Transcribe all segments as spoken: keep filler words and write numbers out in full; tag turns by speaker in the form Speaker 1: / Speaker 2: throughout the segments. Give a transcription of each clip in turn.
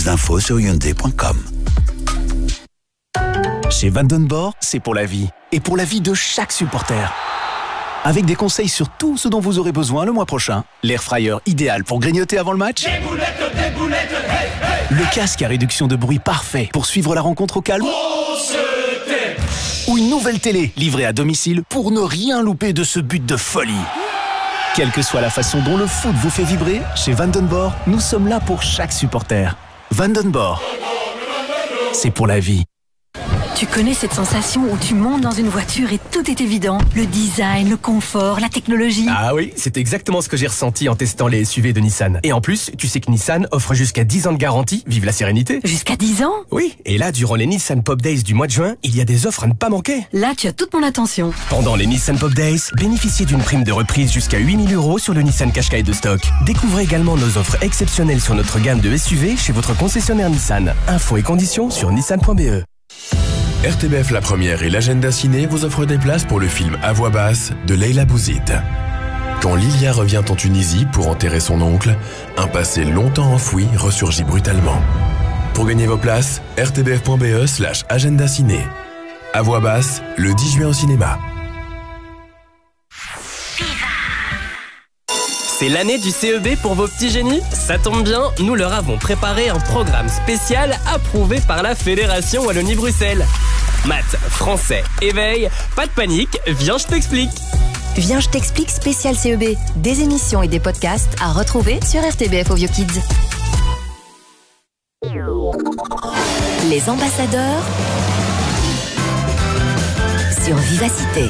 Speaker 1: infos sur hyundai point com.
Speaker 2: Chez Vandenborg, c'est pour la vie. Et pour la vie de chaque supporter. Avec des conseils sur tout ce dont vous aurez besoin le mois prochain. L'air fryer idéal pour grignoter avant le match.
Speaker 3: Des boulettes, des boulettes, hey, hey.
Speaker 2: Le casque à réduction de bruit parfait pour suivre la rencontre au calme.
Speaker 3: On se tait.
Speaker 2: Ou une nouvelle télé livrée à domicile pour ne rien louper de ce but de folie. Quelle que soit la façon dont le foot vous fait vibrer, chez Vandenborg, nous sommes là pour chaque supporter. Vandenborg, c'est pour la vie.
Speaker 4: Tu connais cette sensation où tu montes dans une voiture et tout est évident? Le design, le confort, la technologie.
Speaker 5: Ah oui, c'est exactement ce que j'ai ressenti en testant les S U V de Nissan. Et en plus, tu sais que Nissan offre jusqu'à dix ans de garantie. Vive la sérénité.
Speaker 4: Jusqu'à dix ans?
Speaker 5: Oui, et là, durant les Nissan Pop Days du mois de juin, il y a des offres à ne pas manquer.
Speaker 4: Là, tu as toute mon attention.
Speaker 5: Pendant les Nissan Pop Days, bénéficiez d'une prime de reprise jusqu'à huit mille euros sur le Nissan Qashqai de stock. Découvrez également nos offres exceptionnelles sur notre gamme de S U V chez votre concessionnaire Nissan. Infos et conditions sur nissan point b e.
Speaker 6: R T B F La Première et l'Agenda Ciné vous offrent des places pour le film À voix basse de Leila Bouzid. Quand Lilia revient en Tunisie pour enterrer son oncle, un passé longtemps enfoui ressurgit brutalement. Pour gagner vos places, r t b f point b e slash agenda ciné. À voix basse, le dix juin au cinéma.
Speaker 7: C'est l'année du C E B pour vos petits génies? Ça tombe bien, nous leur avons préparé un programme spécial approuvé par la Fédération Wallonie-Bruxelles. Maths, français, éveil, pas de panique, viens je t'explique.
Speaker 8: Viens je t'explique spécial C E B. Des émissions et des podcasts à retrouver sur R T B F Ovio Kids. Les ambassadeurs sur Vivacité.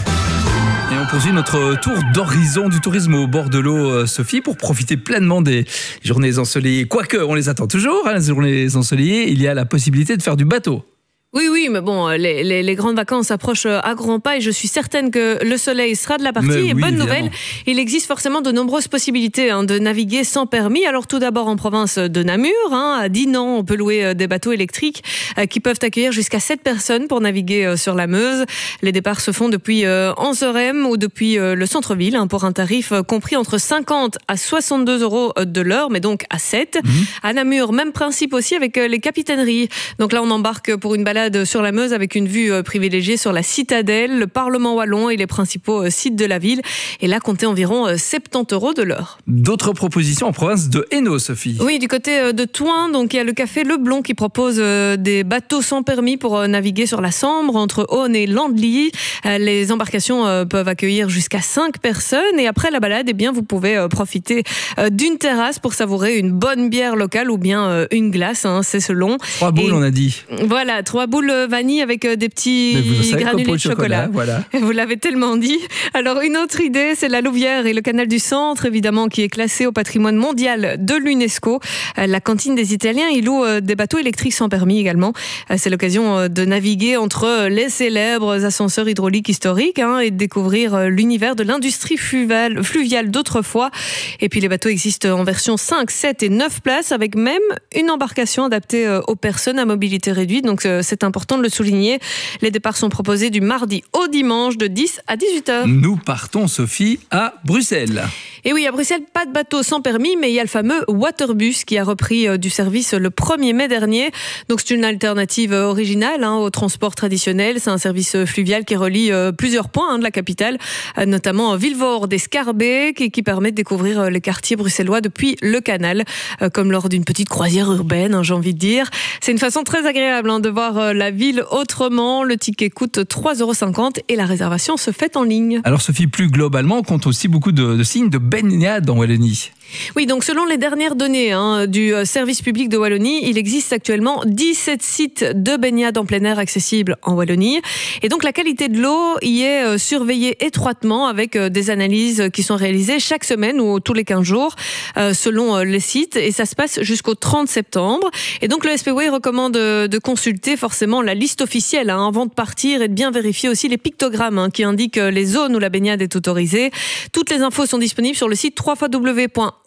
Speaker 9: Et on poursuit notre tour d'horizon du tourisme au bord de l'eau, Sophie, pour profiter pleinement des journées ensoleillées. Quoique, on les attend toujours, hein, les journées ensoleillées, il y a la possibilité de faire du bateau.
Speaker 10: Oui, oui, mais bon, les, les, les grandes vacances approchent à grands pas et je suis certaine que le soleil sera de la partie.
Speaker 9: Mais
Speaker 10: et
Speaker 9: oui,
Speaker 10: bonne
Speaker 9: évidemment.
Speaker 10: nouvelle, il existe forcément de nombreuses possibilités hein, de naviguer sans permis. Alors tout d'abord en province de Namur, hein, à Dinan, on peut louer des bateaux électriques euh, qui peuvent accueillir jusqu'à sept personnes pour naviguer euh, sur la Meuse. Les départs se font depuis euh, Anserem ou depuis euh, le centre-ville hein, pour un tarif euh, compris entre cinquante à soixante-deux euros de l'heure, mais donc à sept. Mmh. À Namur, même principe aussi avec euh, les capitaineries. Donc là, on embarque pour une balade sur la Meuse avec une vue privilégiée sur la citadelle, le Parlement wallon et les principaux sites de la ville. Et là, comptez environ soixante-dix euros de l'heure.
Speaker 9: D'autres propositions en province de Hainaut, Sophie?
Speaker 10: Oui, du côté de Thouin, donc il y a le café Le Blon qui propose des bateaux sans permis pour naviguer sur la Sambre entre Aune et Landly. Les embarcations peuvent accueillir jusqu'à cinq personnes et après la balade, eh bien, vous pouvez profiter d'une terrasse pour savourer une bonne bière locale ou bien une glace, hein, c'est selon.
Speaker 9: Trois boules, et on a dit.
Speaker 10: Voilà, trois boules vanille avec des petits granulés de chocolat.
Speaker 9: chocolat voilà.
Speaker 10: Vous l'avez tellement dit. Alors une autre idée, c'est la Louvière et le canal du Centre, évidemment, qui est classé au patrimoine mondial de l'UNESCO. La cantine des Italiens, ils louent des bateaux électriques sans permis également. C'est l'occasion de naviguer entre les célèbres ascenseurs hydrauliques historiques hein, et de découvrir l'univers de l'industrie fluviale, fluviale d'autrefois. Et puis les bateaux existent en version cinq, sept et neuf places avec même une embarcation adaptée aux personnes à mobilité réduite. Donc c'est important de le souligner. Les départs sont proposés du mardi au dimanche de dix à dix-huit heures.
Speaker 9: Nous partons, Sophie, à Bruxelles.
Speaker 10: Et oui, à Bruxelles, pas de bateau sans permis, mais il y a le fameux Waterbus qui a repris du service le premier mai dernier. Donc c'est une alternative originale hein, au transport traditionnel. C'est un service fluvial qui relie plusieurs points hein, de la capitale, notamment Vilvoorde et Scarbeck, qui, qui permet de découvrir les quartiers bruxellois depuis le canal, comme lors d'une petite croisière urbaine, hein, j'ai envie de dire. C'est une façon très agréable hein, de voir la ville autrement. Le ticket coûte trois euros cinquante et la réservation se fait en ligne.
Speaker 9: Alors Sophie, plus globalement, on compte aussi beaucoup de, de signes de baignade en Wallonie.
Speaker 10: Oui, donc selon les dernières données hein, du service public de Wallonie, il existe actuellement dix-sept sites de baignade en plein air accessibles en Wallonie. Et donc la qualité de l'eau y est surveillée étroitement avec des analyses qui sont réalisées chaque semaine ou tous les quinze jours euh, selon les sites. Et ça se passe jusqu'au trente septembre. Et donc le S P W recommande de consulter forcément la liste officielle hein, avant de partir et de bien vérifier aussi les pictogrammes hein, qui indiquent les zones où la baignade est autorisée. Toutes les infos sont disponibles sur le site w w w point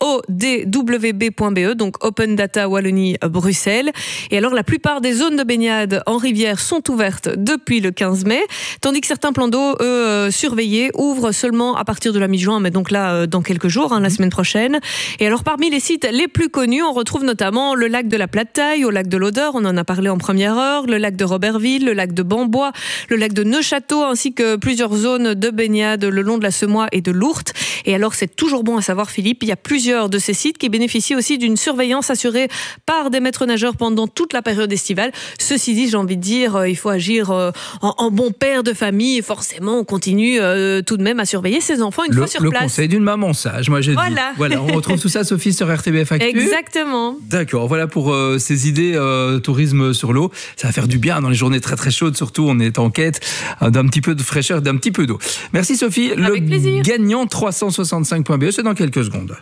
Speaker 10: O D W B point B E, donc Open Data Wallonie Bruxelles. Et alors, la plupart des zones de baignade en rivière sont ouvertes depuis le quinze mai, tandis que certains plans d'eau, eux, euh, surveillés, ouvrent seulement à partir de la mi-juin, mais donc là, euh, dans quelques jours, hein, la semaine prochaine. Et alors, parmi les sites les plus connus, on retrouve notamment le lac de la Plate-Taille, au lac de l'Odeur, on en a parlé en première heure, le lac de Robertville, le lac de Bambois, le lac de Neuchâteau, ainsi que plusieurs zones de baignade le long de la Semois et de l'Ourthe. Et alors, c'est toujours bon à savoir, Philippe, il y a plusieurs de ces sites qui bénéficient aussi d'une surveillance assurée par des maîtres nageurs pendant toute la période estivale. Ceci dit, j'ai envie de dire, euh, il faut agir euh, en, en bon père de famille. Et forcément, on continue euh, tout de même à surveiller ses enfants une
Speaker 9: le,
Speaker 10: fois sur
Speaker 9: le
Speaker 10: place.
Speaker 9: Le conseil d'une maman sage, moi j'ai
Speaker 10: voilà.
Speaker 9: dit. Voilà, on retrouve tout ça, Sophie, sur R T B F Actu.
Speaker 10: Exactement.
Speaker 9: D'accord, voilà pour euh, ces idées euh, tourisme sur l'eau. Ça va faire du bien dans les journées très très chaudes, surtout on est en quête euh, d'un petit peu de fraîcheur, d'un petit peu d'eau. Merci Sophie.
Speaker 10: Avec
Speaker 9: le
Speaker 10: plaisir.
Speaker 9: Gagnant trois cent soixante-cinq point B E, c'est dans quelques secondes.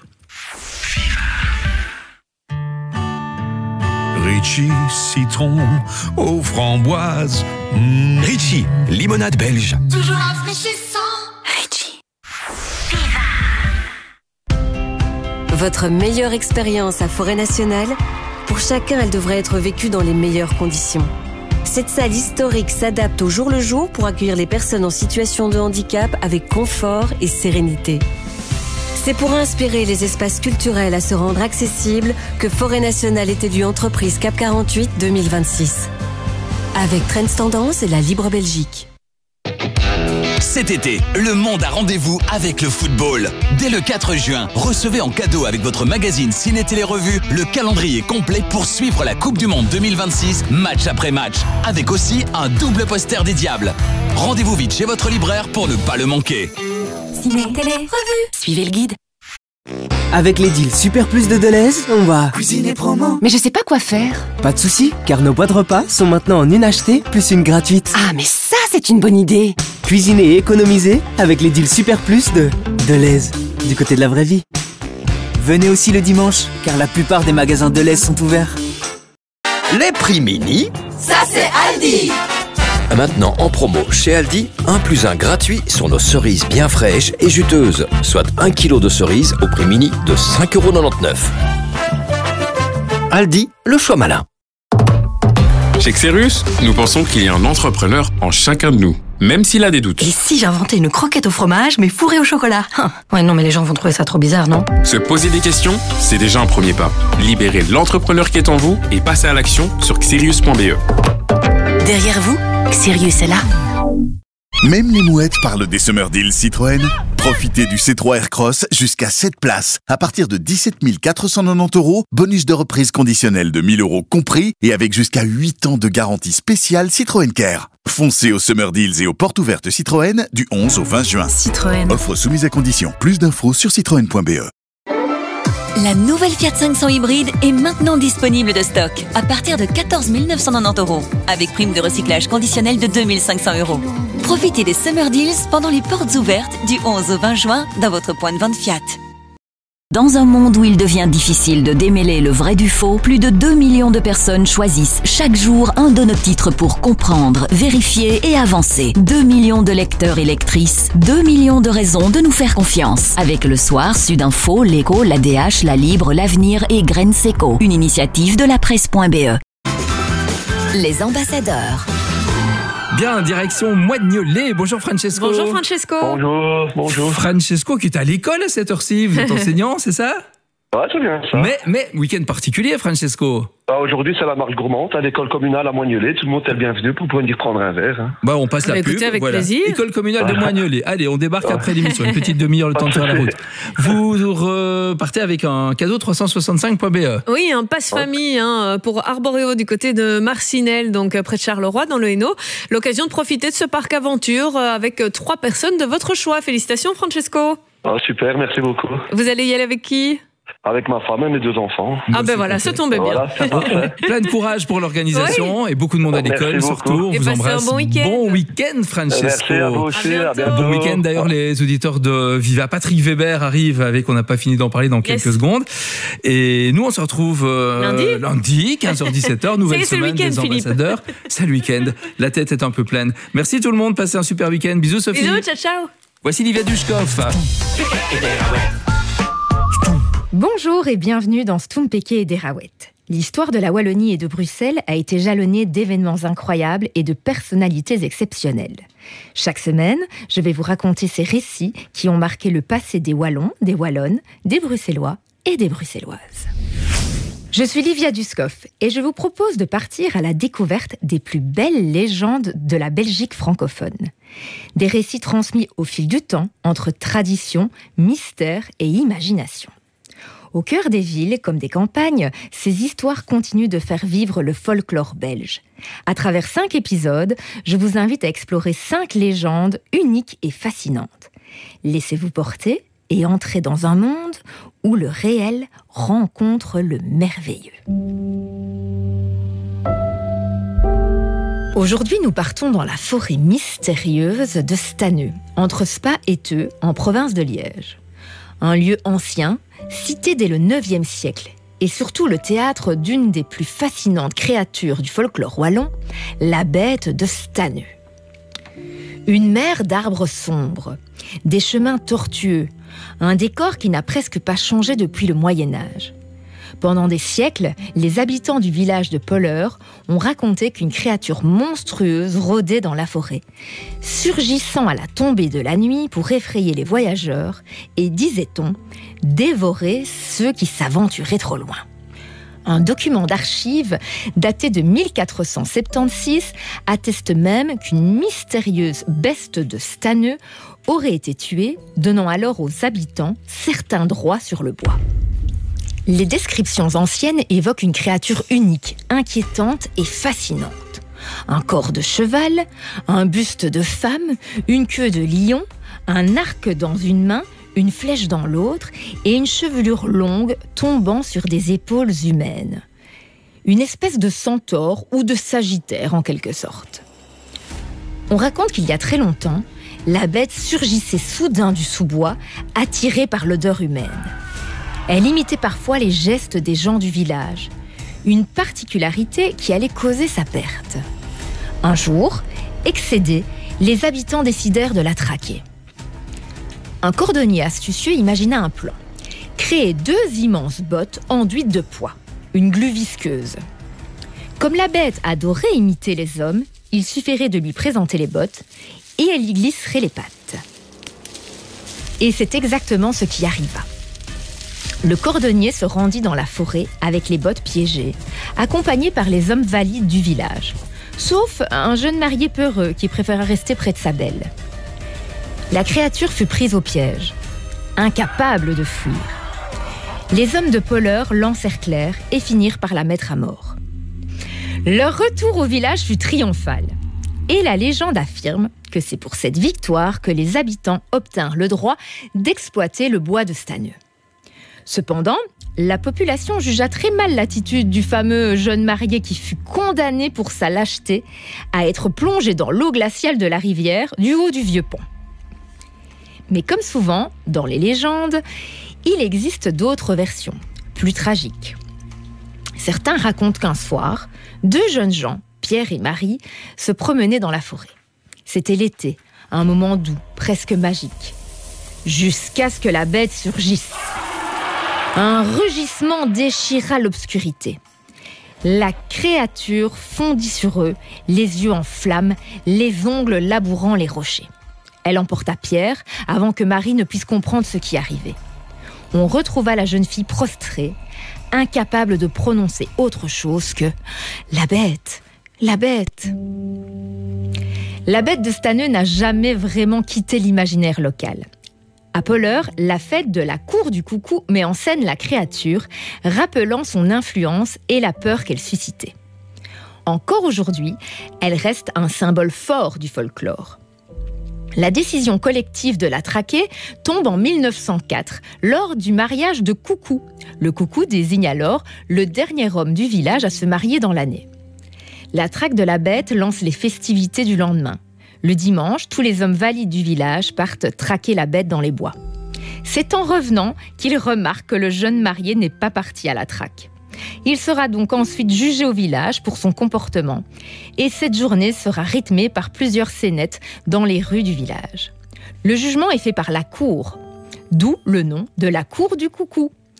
Speaker 1: Ritchie, citron aux framboises. Mmh.
Speaker 11: Ritchie, limonade belge.
Speaker 12: Toujours rafraîchissant.
Speaker 8: Ritchie. Votre meilleure expérience à Forêt Nationale, pour chacun, elle devrait être vécue dans les meilleures conditions. Cette salle historique s'adapte au jour le jour pour accueillir les personnes en situation de handicap avec confort et sérénité. C'est pour inspirer les espaces culturels à se rendre accessibles que Forêt Nationale est élue entreprise C A P quarante-huit deux mille vingt-six. Avec Trends Tendance et la Libre Belgique.
Speaker 13: Cet été, le monde a rendez-vous avec le football. Dès le quatre juin, recevez en cadeau avec votre magazine Ciné Télé Revue le calendrier complet pour suivre la Coupe du Monde deux mille vingt-six, match après match, avec aussi un double poster des Diables. Rendez-vous vite chez votre libraire pour ne pas le manquer.
Speaker 8: Ciné Télé Revue. Suivez le guide.
Speaker 14: Avec les deals Super Plus de Deleuze, on va
Speaker 15: cuisiner promo.
Speaker 8: Mais je sais pas quoi faire.
Speaker 14: Pas de soucis, car nos boîtes repas sont maintenant en une achetée plus une gratuite.
Speaker 8: Ah, mais ça, c'est une bonne idée.
Speaker 14: Cuisiner et économiser avec les deals Super Plus de Deleuze, du côté de la vraie vie. Venez aussi le dimanche, car la plupart des magasins Deleuze sont ouverts.
Speaker 11: Les prix mini,
Speaker 12: ça c'est Aldi.
Speaker 11: Maintenant en promo chez Aldi, un plus un gratuit sur nos cerises bien fraîches et juteuses, soit un kilo de cerises au prix mini de cinq euros quatre-vingt-dix-neuf. Aldi, le choix malin.
Speaker 16: Chez Xerus, nous pensons qu'il y a un entrepreneur en chacun de nous, même s'il a des doutes.
Speaker 4: Et si j'inventais une croquette au fromage, mais fourrée au chocolat? Hum. Ouais, non, mais les gens vont trouver ça trop bizarre, non?
Speaker 16: Se poser des questions, c'est déjà un premier pas. Libérez l'entrepreneur qui est en vous et passez à l'action sur xerius point b e.
Speaker 4: Derrière vous, Sirius est là.
Speaker 17: Même les mouettes parlent des Summer Deals Citroën. Profitez du C trois Aircross jusqu'à sept places. À partir de dix-sept mille quatre cent quatre-vingt-dix euros, bonus de reprise conditionnel de mille euros compris et avec jusqu'à huit ans de garantie spéciale Citroën Care. Foncez aux Summer Deals et aux portes ouvertes Citroën du onze au vingt juin.
Speaker 4: Citroën.
Speaker 17: Offre soumise à condition. Plus d'infos sur citroën point b e.
Speaker 18: La nouvelle Fiat cinq cents hybride est maintenant disponible de stock à partir de quatorze mille neuf cent quatre-vingt-dix euros avec prime de recyclage conditionnelle de deux mille cinq cents euros. Profitez des Summer Deals pendant les portes ouvertes du onze au vingt juin dans votre point de vente Fiat.
Speaker 19: Dans un monde où il devient difficile de démêler le vrai du faux, plus de deux millions de personnes choisissent chaque jour un de nos titres pour comprendre, vérifier et avancer. deux millions de lecteurs et lectrices, deux millions de raisons de nous faire confiance. Avec Le Soir, Sudinfo, L'Écho, l'A D H, La Libre, L'Avenir et Graines Seco. Une initiative de la presse point b e.
Speaker 18: Les ambassadeurs.
Speaker 9: Bien, direction Moignolet. Bonjour Francesco.
Speaker 10: Bonjour Francesco.
Speaker 20: Bonjour, bonjour.
Speaker 9: Francesco qui est à l'école à cette heure-ci. Vous êtes enseignant, c'est ça?
Speaker 20: Ouais, c'est bien ça.
Speaker 9: Mais, mais week-end particulier, Francesco.
Speaker 20: Bah, aujourd'hui, c'est la marche gourmande à l'école communale à Moignolet. Tout le monde est le bienvenu pour pouvoir venir prendre un verre. Hein.
Speaker 9: Bah, on passe la
Speaker 10: Écoutez,
Speaker 9: pub.
Speaker 10: avec
Speaker 9: voilà.
Speaker 10: plaisir.
Speaker 9: École communale de Moignolet. Allez, on débarque
Speaker 20: Ouais.
Speaker 9: après l'émission. Une petite demi-heure, le temps de faire la route. Vous repartez avec un cadeau trois cent soixante-cinq point b e.
Speaker 10: Oui, un passe-famille hein, pour Arboréo du côté de Marcinelle, donc près de Charleroi, dans le Hainaut. L'occasion de profiter de ce parc aventure avec trois personnes de votre choix. Félicitations, Francesco.
Speaker 20: Ah, super, merci beaucoup.
Speaker 10: Vous allez y aller avec qui?
Speaker 20: Avec ma femme et mes deux enfants.
Speaker 10: Ah ben voilà, ça tombait bien.
Speaker 20: Voilà, c'est parfait.
Speaker 9: Plein de courage pour l'organisation et beaucoup de monde à l'école
Speaker 20: Merci
Speaker 9: surtout.
Speaker 20: beaucoup.
Speaker 9: On
Speaker 10: Et
Speaker 9: vous
Speaker 10: passez
Speaker 9: embrasse.
Speaker 10: un bon week-end.
Speaker 9: Bon week-end, Francesco.
Speaker 20: Merci à vous aussi. À bientôt.
Speaker 9: Bon week-end. D'ailleurs, les auditeurs de Viva, Patrick Weber arrive avec, on n'a pas fini d'en parler dans quelques
Speaker 10: Yes.
Speaker 9: secondes. Et nous, on se retrouve euh,
Speaker 10: Lundi.
Speaker 9: lundi, quinze heures dix-sept heures, nouvelle
Speaker 10: C'est le
Speaker 9: semaine
Speaker 10: week-end,
Speaker 9: des
Speaker 10: Philippe.
Speaker 9: ambassadeurs. C'est le week-end. La tête est un peu pleine. Merci tout le monde. Passez un super week-end. Bisous, Sophie.
Speaker 10: Bisous, ciao, ciao.
Speaker 9: Voici Livia Dushkov.
Speaker 15: Bonjour et bienvenue dans Stoempeke et Derawet. L'histoire de la Wallonie et de Bruxelles a été jalonnée d'événements incroyables et de personnalités exceptionnelles. Chaque semaine, je vais vous raconter ces récits qui ont marqué le passé des Wallons, des Wallonnes, des Bruxellois et des Bruxelloises. Je suis Livia Duskoff et je vous propose de partir à la découverte des plus belles légendes de la Belgique francophone. Des récits transmis au fil du temps entre tradition, mystère et imagination. Au cœur des villes comme des campagnes, ces histoires continuent de faire vivre le folklore belge. À travers cinq épisodes, je vous invite à explorer cinq légendes uniques et fascinantes. Laissez-vous porter et entrez dans un monde où le réel rencontre le merveilleux. Aujourd'hui, nous partons dans la forêt mystérieuse de Staneux, entre Spa et Theux, en province de Liège. Un lieu ancien, cité dès le neuvième siècle, et surtout le théâtre d'une des plus fascinantes créatures du folklore wallon, la bête de Staneux. Une mer d'arbres sombres, des chemins tortueux, un décor qui n'a presque pas changé depuis le Moyen-Âge. Pendant des siècles, les habitants du village de Polleur ont raconté qu'une créature monstrueuse rôdait dans la forêt, surgissant à la tombée de la nuit pour effrayer les voyageurs et, disait-on, dévorer ceux qui s'aventuraient trop loin. Un document d'archives daté de mille quatre cent soixante-seize atteste même qu'une mystérieuse bête de Staneux aurait été tuée, donnant alors aux habitants certains droits sur le bois. Les descriptions anciennes évoquent une créature unique, inquiétante et fascinante. Un corps de cheval, un buste de femme, une queue de lion, un arc dans une main, une flèche dans l'autre et une chevelure longue tombant sur des épaules humaines. Une espèce de centaure ou de sagittaire en quelque sorte. On raconte qu'il y a très longtemps, la bête surgissait soudain du sous-bois, attirée par l'odeur humaine. Elle imitait parfois les gestes des gens du village, une particularité qui allait causer sa perte. Un jour, excédés, les habitants décidèrent de la traquer. Un cordonnier astucieux imagina un plan. Créer deux immenses bottes enduites de pois, une glu visqueuse. Comme la bête adorait imiter les hommes, il suffirait de lui présenter les bottes et elle y glisserait les pattes. Et c'est exactement ce qui arriva. Le cordonnier se rendit dans la forêt avec les bottes piégées, accompagné par les hommes valides du village, sauf un jeune marié peureux qui préféra rester près de sa belle. La créature fut prise au piège, incapable de fuir. Les hommes de Polleur l'encerclèrent et finirent par la mettre à mort. Leur retour au village fut triomphal, et la légende affirme que c'est pour cette victoire que les habitants obtinrent le droit d'exploiter le bois de Staneux. Cependant, la population jugea très mal l'attitude du fameux jeune marié qui fut condamné pour sa lâcheté à être plongé dans l'eau glaciale de la rivière du haut du vieux pont. Mais comme souvent, dans les légendes, il existe d'autres versions, plus tragiques. Certains racontent qu'un soir, deux jeunes gens, Pierre et Marie, se promenaient dans la forêt. C'était l'été, un moment doux, presque magique, jusqu'à ce que la bête surgisse. Un rugissement déchira l'obscurité. La créature fondit sur eux, les yeux en flammes, les ongles labourant les rochers. Elle emporta Pierre avant que Marie ne puisse comprendre ce qui arrivait. On retrouva la jeune fille prostrée, incapable de prononcer autre chose que « la bête, la bête ». La bête de Staneux n'a jamais vraiment quitté l'imaginaire local. À Polleur, la fête de la cour du coucou met en scène la créature, rappelant son influence et la peur qu'elle suscitait. Encore aujourd'hui, elle reste un symbole fort du folklore. La décision collective de la traquer tombe en mille neuf cent quatre, lors du mariage de Coucou. Le Coucou désigne alors le dernier homme du village à se marier dans l'année. La traque de la bête lance les festivités du lendemain. Le dimanche, tous les hommes valides du village partent traquer la bête dans les bois. C'est en revenant qu'ils remarquent que le jeune marié n'est pas parti à la traque. Il sera donc ensuite jugé au village pour son comportement. Et cette journée sera rythmée par plusieurs scénettes dans les rues du village. Le jugement est fait par la cour, d'où le nom de la cour du coucou.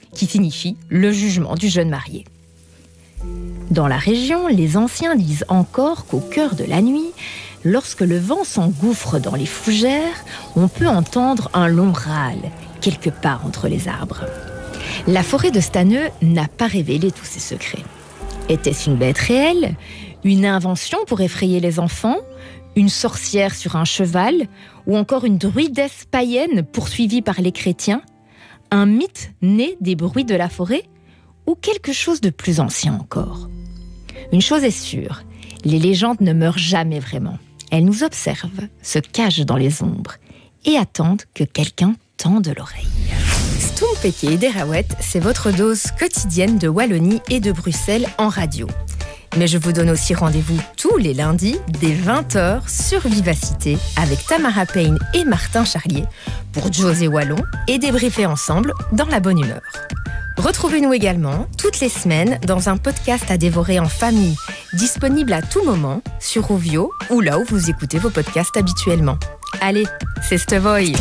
Speaker 15: qui signifie le jugement du jeune marié. Dans la région, les anciens disent encore qu'au cœur de la nuit, lorsque le vent s'engouffre dans les fougères, on peut entendre un long râle, quelque part entre les arbres. La forêt de Staneux n'a pas révélé tous ses secrets. Était-ce une bête réelle? Une invention pour effrayer les enfants? Une sorcière sur un cheval? Ou encore une druidesse païenne poursuivie par les chrétiens? Un mythe né des bruits de la forêt? Ou quelque chose de plus ancien encore? Une chose est sûre, les légendes ne meurent jamais vraiment. Elles nous observent, se cachent dans les ombres et attendent que quelqu'un tende l'oreille. Stompeke et Derawet, c'est votre dose quotidienne de Wallonie et de Bruxelles en radio. Mais je vous donne aussi rendez-vous tous les lundis dès vingt heures sur Vivacité avec Tamara Payne et Martin Charlier pour José Wallon et débriefer ensemble dans la bonne humeur. Retrouvez-nous également toutes les semaines dans un podcast à dévorer en famille, disponible à tout moment sur Ovio ou là où vous écoutez vos podcasts habituellement. Allez, c'est Stevoy.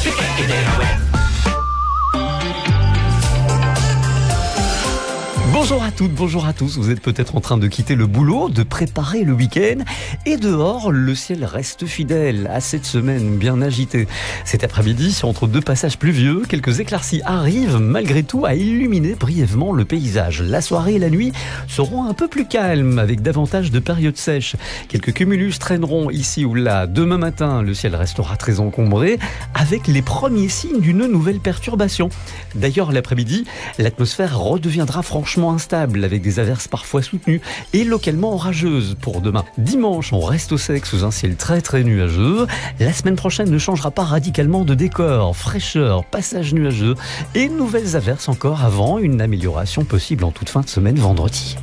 Speaker 21: Bonjour à toutes, bonjour à tous. Vous êtes peut-être en train de quitter le boulot, de préparer le week-end. Et dehors, le ciel reste fidèle à cette semaine bien agitée. Cet après-midi, entre deux passages pluvieux, quelques éclaircies arrivent malgré tout à illuminer brièvement le paysage. La soirée et la nuit seront un peu plus calmes avec davantage de périodes sèches. Quelques cumulus traîneront ici ou là. Demain matin, le ciel restera très encombré avec les premiers signes d'une nouvelle perturbation. D'ailleurs, l'après-midi, l'atmosphère redeviendra franchement instable avec des averses parfois soutenues et localement orageuses pour demain. Dimanche, on reste au sec sous un ciel très très nuageux. La semaine prochaine ne changera pas radicalement de décor. Fraîcheur, passage nuageux et nouvelles averses encore avant une amélioration possible en toute fin de semaine vendredi.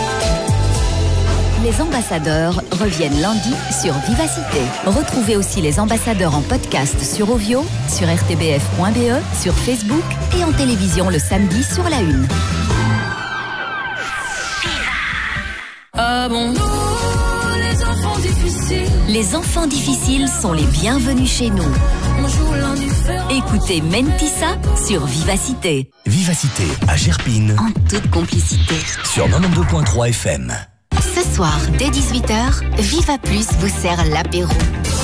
Speaker 19: Les ambassadeurs reviennent lundi sur Vivacité. Retrouvez aussi les ambassadeurs en podcast sur Ovio, sur r t b f point b e, sur Facebook et en télévision le samedi sur la une.
Speaker 12: Ah bon, nous, les enfants difficiles.
Speaker 19: Les enfants difficiles sont les bienvenus chez nous.
Speaker 12: On joue l'indifférent.
Speaker 19: Écoutez Mentissa sur Vivacité.
Speaker 5: Vivacité à Gerpine.
Speaker 19: En toute complicité.
Speaker 5: Sur quatre-vingt-douze virgule trois F M.
Speaker 19: Ce soir, dès dix-huit heures, Viva Plus vous sert l'apéro.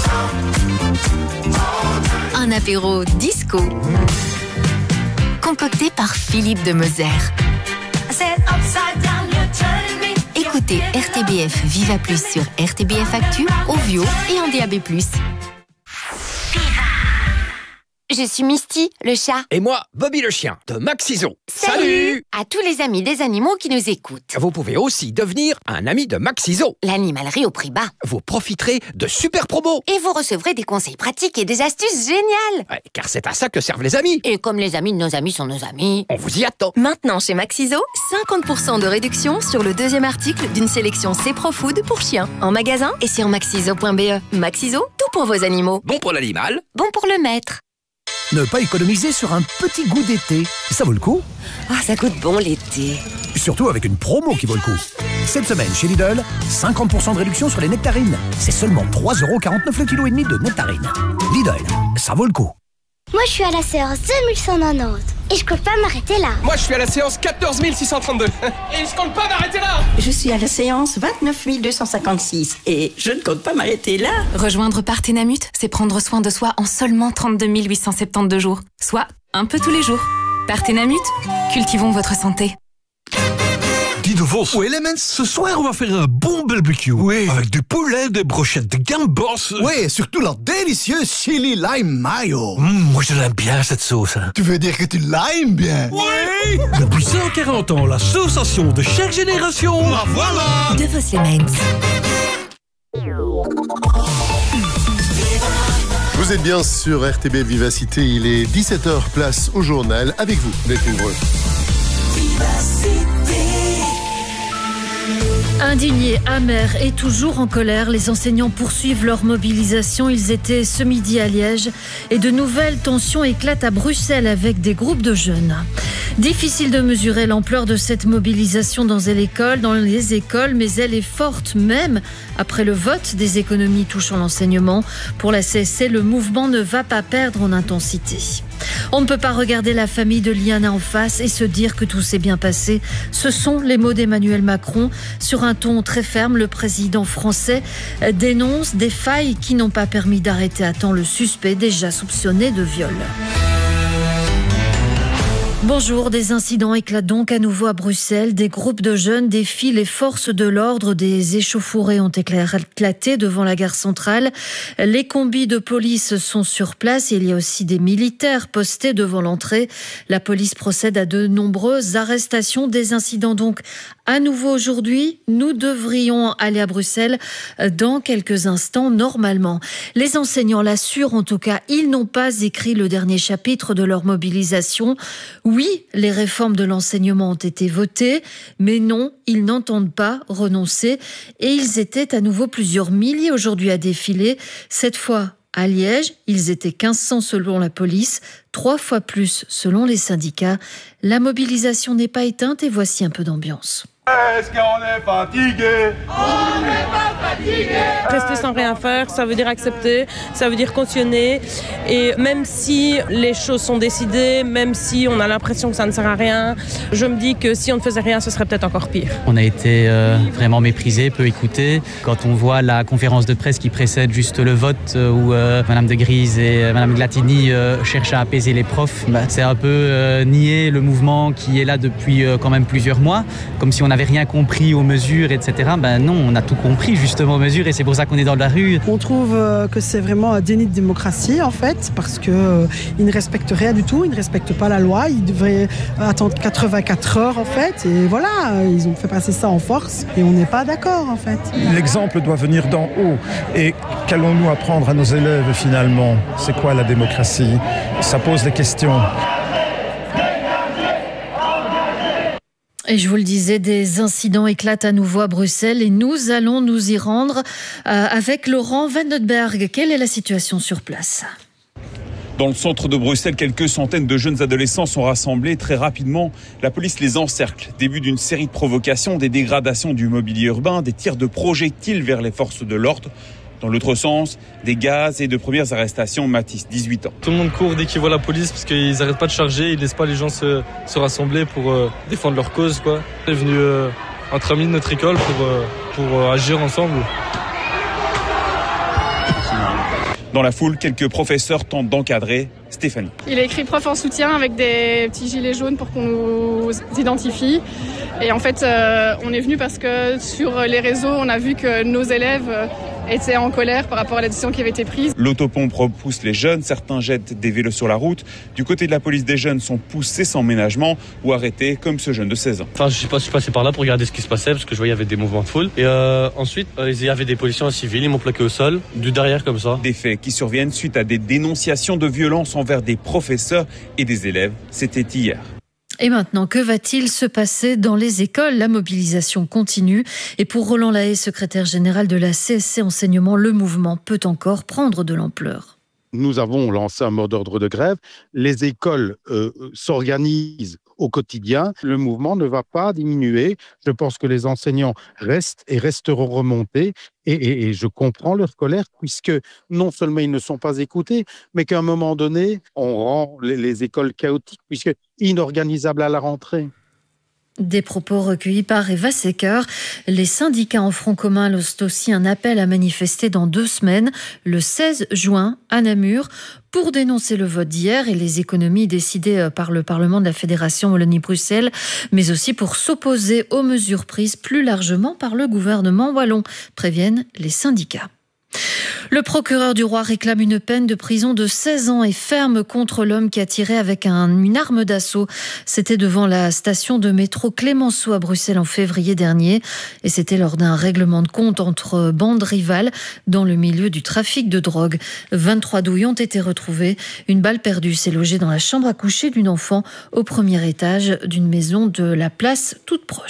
Speaker 19: Un apéro disco. Concocté par Philippe de Moser. Écoutez R T B F Viva Plus sur R T B F Actu, Ovio et en D A B plus.
Speaker 22: Je suis Misty, le chat.
Speaker 11: Et moi, Bobby le chien, de Maxiso.
Speaker 22: Salut, Salut à tous les amis des animaux qui nous écoutent.
Speaker 11: Vous pouvez aussi devenir un ami de Maxiso.
Speaker 22: L'animalerie au prix bas.
Speaker 11: Vous profiterez de super promos.
Speaker 22: Et vous recevrez des conseils pratiques et des astuces géniales.
Speaker 11: Ouais, car c'est à ça que servent les amis.
Speaker 22: Et comme les amis de nos amis sont nos amis,
Speaker 11: on vous y attend.
Speaker 8: Maintenant chez Maxiso, cinquante pour cent de réduction sur le deuxième article d'une sélection C-Pro Food pour chiens. En magasin et sur maxiso point b e. Maxiso, tout pour vos animaux.
Speaker 11: Bon pour l'animal.
Speaker 22: Bon pour le maître.
Speaker 23: Ne pas économiser sur un petit goût d'été. Ça vaut le coup.
Speaker 22: Ah, ça goûte bon l'été.
Speaker 23: Surtout avec une promo qui vaut le coup. Cette semaine chez Lidl, cinquante pour cent de réduction sur les nectarines. C'est seulement trois euros quarante-neuf le kilo et demi de nectarines. Lidl, ça vaut le coup.
Speaker 24: Moi, je suis à la séance deux mille cent quatre-vingt-dix et je compte pas m'arrêter là.
Speaker 25: Moi, je suis à la séance quatorze mille six cent trente-deux et je compte pas m'arrêter là.
Speaker 26: Je suis à la séance vingt-neuf mille deux cent cinquante-six et je ne compte pas m'arrêter là.
Speaker 27: Rejoindre Partenamut, c'est prendre soin de soi en seulement trente-deux mille huit cent soixante-douze jours, soit un peu tous les jours. Partenamut, cultivons votre santé.
Speaker 1: Guy de Vos. Oui, Elements. Ce soir, on va faire un bon barbecue. Oui. Avec du poulet, des brochettes de gambos.
Speaker 28: Oui, et surtout leur délicieux chili lime mayo.
Speaker 1: Mmh, moi, je l'aime bien, cette sauce. Hein.
Speaker 28: Tu veux dire que tu l'aimes bien?
Speaker 1: Oui. Depuis cent quarante ans, l'association de chaque génération.
Speaker 28: La voilà.
Speaker 8: De Vos Elements.
Speaker 29: Vous êtes bien sur R T B Vivacité. Il est dix-sept heures, place au journal. Avec vous, d'être nombreux.
Speaker 30: Indignés, amers et toujours en colère, les enseignants poursuivent leur mobilisation. Ils étaient ce midi à Liège et de nouvelles tensions éclatent à Bruxelles avec des groupes de jeunes. Difficile de mesurer l'ampleur de cette mobilisation dans les écoles, dans les écoles, mais elle est forte même après le vote des économies touchant l'enseignement. Pour la C S C, le mouvement ne va pas perdre en intensité. On ne peut pas regarder la famille de Liana en face et se dire que tout s'est bien passé. Ce sont les mots d'Emmanuel Macron. Sur un ton très ferme, le président français dénonce des failles qui n'ont pas permis d'arrêter à temps le suspect déjà soupçonné de viol. Bonjour, des incidents éclatent donc à nouveau à Bruxelles. Des groupes de jeunes défient les forces de l'ordre. Des échauffourées ont éclaté devant la gare centrale. Les combis de police sont sur place. Il y a aussi des militaires postés devant l'entrée. La police procède à de nombreuses arrestations. Des incidents donc à nouveau aujourd'hui. Nous devrions aller à Bruxelles dans quelques instants normalement. Les enseignants l'assurent en tout cas. Ils n'ont pas écrit le dernier chapitre de leur mobilisation. Oui, les réformes de l'enseignement ont été votées, mais non, ils n'entendent pas renoncer. Et ils étaient à nouveau plusieurs milliers aujourd'hui à défiler. Cette fois, à Liège, ils étaient quinze cents selon la police, trois fois plus selon les syndicats. La mobilisation n'est pas éteinte et voici un peu d'ambiance.
Speaker 2: Est-ce qu'on est fatigué? On n'est pas fatigué.
Speaker 3: Rester sans rien faire, ça veut dire accepter, ça veut dire cautionner. Et même si les choses sont décidées, même si on a l'impression que ça ne sert à rien, je me dis que si on ne faisait rien, ce serait peut-être encore pire.
Speaker 4: On a été euh, vraiment méprisés, peu écoutés. Quand on voit la conférence de presse qui précède juste le vote euh, où euh, Madame de Grise et euh, Madame Glatini euh, cherchent à apaiser les profs, bah, c'est un peu euh, nier le mouvement qui est là depuis euh, quand même plusieurs mois, comme si on avait rien compris aux mesures, et cetera. Ben non, on a tout compris justement aux mesures et c'est pour ça qu'on est dans la rue.
Speaker 6: On trouve que c'est vraiment un déni de démocratie en fait, parce qu'ils euh, ne respectent rien du tout, ils ne respectent pas la loi, ils devraient attendre quatre-vingt-quatre heures en fait, et voilà, ils ont fait passer ça en force et on n'est pas d'accord en fait.
Speaker 7: L'exemple doit venir d'en haut et qu'allons-nous apprendre à nos élèves finalement? C'est quoi la démocratie? Ça pose des questions.
Speaker 30: Et je vous le disais, des incidents éclatent à nouveau à Bruxelles et nous allons nous y rendre euh, avec Laurent Vandenberg. Quelle est la situation sur place ?
Speaker 13: Dans le centre de Bruxelles, quelques centaines de jeunes adolescents sont rassemblés. Très rapidement, la police les encercle. Début d'une série de provocations, des dégradations du mobilier urbain, des tirs de projectiles vers les forces de l'ordre. Dans l'autre sens, des gaz et de premières arrestations. Mathis, dix-huit ans.
Speaker 14: Tout le monde court dès qu'ils voient la police parce qu'ils n'arrêtent pas de charger, ils ne laissent pas les gens se, se rassembler pour euh, défendre leur cause, quoi. On est venu euh, entre amis de notre école pour, euh, pour euh, agir ensemble.
Speaker 13: Dans la foule, quelques professeurs tentent d'encadrer. Stéphanie.
Speaker 16: Il a écrit prof en soutien avec des petits gilets jaunes pour qu'on nous identifie. Et en fait, euh, on est venu parce que sur les réseaux, on a vu que nos élèves euh, étaient en colère par rapport à la décision qui avait été prise.
Speaker 13: L'autopompe repousse les jeunes, certains jettent des vélos sur la route. Du côté de la police, des jeunes sont poussés sans ménagement ou arrêtés, comme ce jeune de seize ans.
Speaker 14: Enfin, je sais pas, je suis passé par là pour regarder ce qui se passait parce que je voyais il y avait des mouvements de foule. Et euh, ensuite, euh, il y avait des policiers en civil, ils m'ont plaqué au sol, du derrière comme ça.
Speaker 13: Des faits qui surviennent suite à des dénonciations de violence envers des professeurs et des élèves. C'était hier.
Speaker 30: Et maintenant, que va-t-il se passer dans les écoles? La mobilisation continue. Et pour Roland Lahaye, secrétaire général de la C S C Enseignement, le mouvement peut encore prendre de l'ampleur.
Speaker 17: Nous avons lancé un mot d'ordre de grève. Les écoles euh, s'organisent au quotidien. Le mouvement ne va pas diminuer. Je pense que les enseignants restent et resteront remontés. Et, et, et je comprends leur colère, puisque non seulement ils ne sont pas écoutés, mais qu'à un moment donné, on rend les, les écoles chaotiques, puisque inorganisables à la rentrée.
Speaker 30: Des propos recueillis par Eva Secker. Les syndicats en front commun lancent aussi un appel à manifester dans deux semaines, le seize juin, à Namur, pour dénoncer le vote d'hier et les économies décidées par le Parlement de la Fédération Wallonie-Bruxelles, mais aussi pour s'opposer aux mesures prises plus largement par le gouvernement wallon, préviennent les syndicats. Le procureur du roi réclame une peine de prison de seize ans et ferme contre l'homme qui a tiré avec un, une arme d'assaut. C'était devant la station de métro Clémenceau à Bruxelles en février dernier. Et c'était lors d'un règlement de compte entre bandes rivales dans le milieu du trafic de drogue. vingt-trois douilles ont été retrouvées. Une balle perdue s'est logée dans la chambre à coucher d'une enfant au premier étage d'une maison de la place toute proche.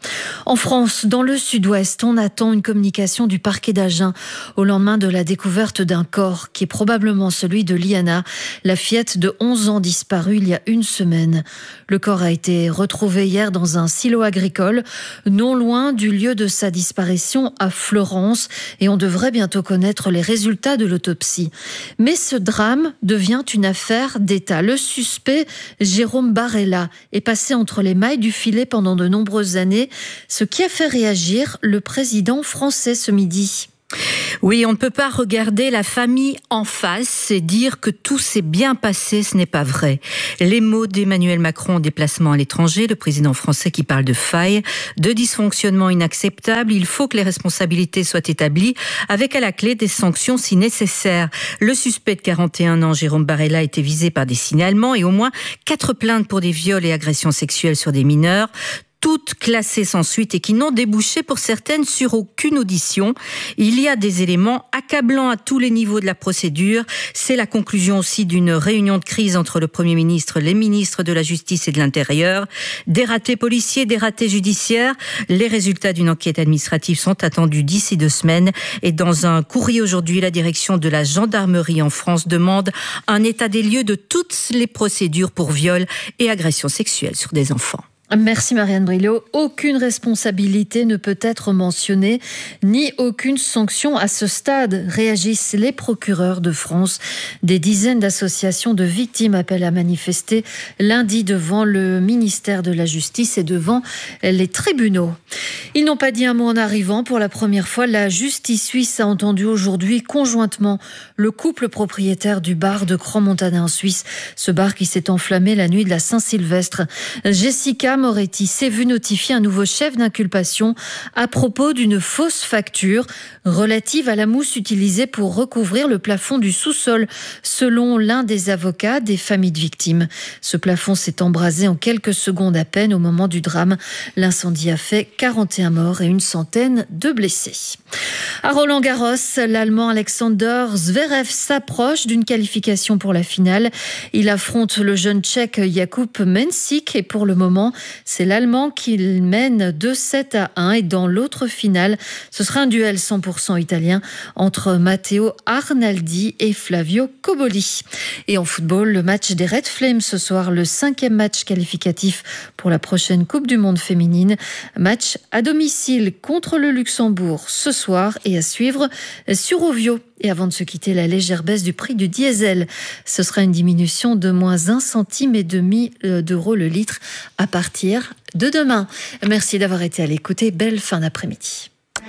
Speaker 30: En France, dans le sud-ouest, on attend une communication du parquet d'Agen au lendemain de la découverte d'un corps qui est probablement celui de Liana, la fillette de onze ans disparue il y a une semaine. Le corps a été retrouvé hier dans un silo agricole, non loin du lieu de sa disparition à Florence, et on devrait bientôt connaître les résultats de l'autopsie. Mais ce drame devient une affaire d'État. Le suspect, Jérôme Barella, est passé entre les mailles du filet pendant de nombreuses années, ce qui a fait réagir le président français ce midi.
Speaker 5: Oui, on ne peut pas regarder la famille en face et dire que tout s'est bien passé, ce n'est pas vrai. Les mots d'Emmanuel Macron en déplacement à l'étranger, le président français qui parle de failles, de dysfonctionnements inacceptables, il faut que les responsabilités soient établies avec à la clé des sanctions si nécessaire. Le suspect de quarante et un ans, Jérôme Barella, a été visé par des signalements et au moins quatre plaintes pour des viols et agressions sexuelles sur des mineurs, toutes classées sans suite et qui n'ont débouché pour certaines sur aucune audition. Il y a des éléments accablants à tous les niveaux de la procédure. C'est la conclusion aussi d'une réunion de crise entre le Premier ministre, les ministres de la Justice et de l'Intérieur. Des ratés policiers, des ratés judiciaires. Les résultats d'une enquête administrative sont attendus d'ici deux semaines. Et dans un courrier aujourd'hui, la direction de la gendarmerie en France demande un état des lieux de toutes les procédures pour viol et agressions sexuelles sur des enfants.
Speaker 30: Merci Marianne Brillo. Aucune responsabilité ne peut être mentionnée, ni aucune sanction à ce stade, réagissent les procureurs de France. Des dizaines d'associations de victimes appellent à manifester lundi devant le ministère de la Justice et devant les tribunaux. Ils n'ont pas dit un mot en arrivant. Pour la première fois, la justice suisse a entendu aujourd'hui conjointement le couple propriétaire du bar de Crans-Montana en Suisse. Ce bar qui s'est enflammé la nuit de la Saint-Sylvestre. Jessica Moretti s'est vu notifier un nouveau chef d'inculpation à propos d'une fausse facture relative à la mousse utilisée pour recouvrir le plafond du sous-sol, selon l'un des avocats des familles de victimes. Ce plafond s'est embrasé en quelques secondes à peine au moment du drame. L'incendie a fait quarante et un morts et une centaine de blessés. À Roland-Garros, l'Allemand Alexander Zverev s'approche d'une qualification pour la finale. Il affronte le jeune Tchèque Jakub Mensik et pour le moment, c'est l'Allemand qui mène deux sept à un et dans l'autre finale, ce sera un duel cent pour cent italien entre Matteo Arnaldi et Flavio Cobolli. Et en football, le match des Red Flames ce soir, le cinquième match qualificatif pour la prochaine Coupe du Monde féminine. Match à domicile contre le Luxembourg ce soir et à suivre sur Ovio. Et avant de se quitter, la légère baisse du prix du diesel. Ce sera une diminution de moins un centime et demi d'euros le litre à partir de demain. Merci d'avoir été à l'écoute et belle fin d'après-midi.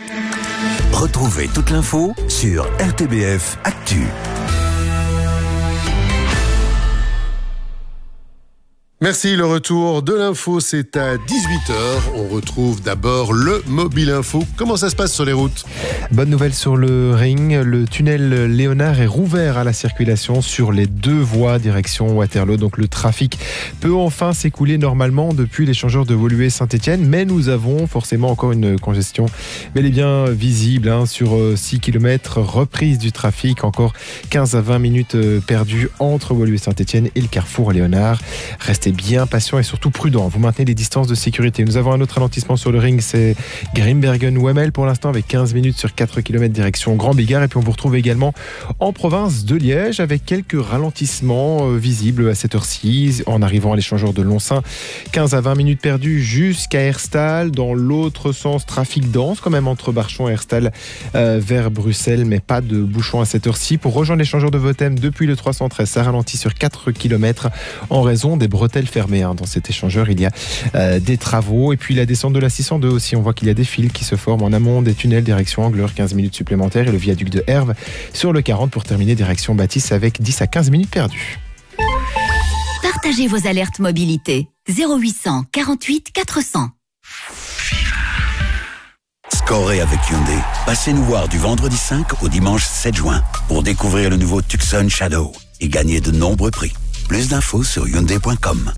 Speaker 23: Retrouvez toute l'info sur R T B F Actu.
Speaker 29: Merci, le retour de l'info, c'est à dix-huit heures. On retrouve d'abord le Mobile Info. Comment ça se passe sur les routes ?
Speaker 9: Bonne nouvelle sur le ring. Le tunnel Léonard est rouvert à la circulation sur les deux voies direction Waterloo. Donc le trafic peut enfin s'écouler normalement depuis l'échangeur de Woluwe-Saint-Étienne. Mais nous avons forcément encore une congestion bel et bien visible hein, sur six kilomètres. Reprise du trafic, encore quinze à vingt minutes perdues entre Woluwe-Saint-Étienne et le carrefour Léonard. Restez bien patient et surtout prudent. Vous maintenez les distances de sécurité. Nous avons un autre ralentissement sur le ring, c'est Grimbergen-Wemmel pour l'instant avec quinze minutes sur quatre kilomètres direction Grand Bigard. Et puis on vous retrouve également en province de Liège avec quelques ralentissements euh, visibles à cette heure-ci en arrivant à l'échangeur de Lonsin. quinze à vingt minutes perdues jusqu'à Herstal. Dans l'autre sens, trafic dense quand même entre Barchon et Herstal euh, vers Bruxelles, mais pas de bouchons à cette heure-ci. Pour rejoindre l'échangeur de Votem depuis le trois cent treize, ça ralentit sur quatre kilomètres en raison des bretelles fermées. Hein. Dans cet échangeur, il y a euh, des travaux. Et puis la descente de la six cent deux aussi, on voit qu'il y a des fils qui se forment en amont des tunnels direction Angleur, quinze minutes supplémentaires, et le viaduc de Herve sur le quarante pour terminer direction Baptiste avec dix à quinze minutes perdues.
Speaker 22: Partagez vos alertes mobilité. zéro huit cent quarante-huit quatre cents.
Speaker 23: Scorez avec Hyundai. Passez nous voir du vendredi cinq au dimanche sept juin pour découvrir le nouveau Tucson Shadow et gagner de nombreux prix. Plus d'infos sur hyundai point com.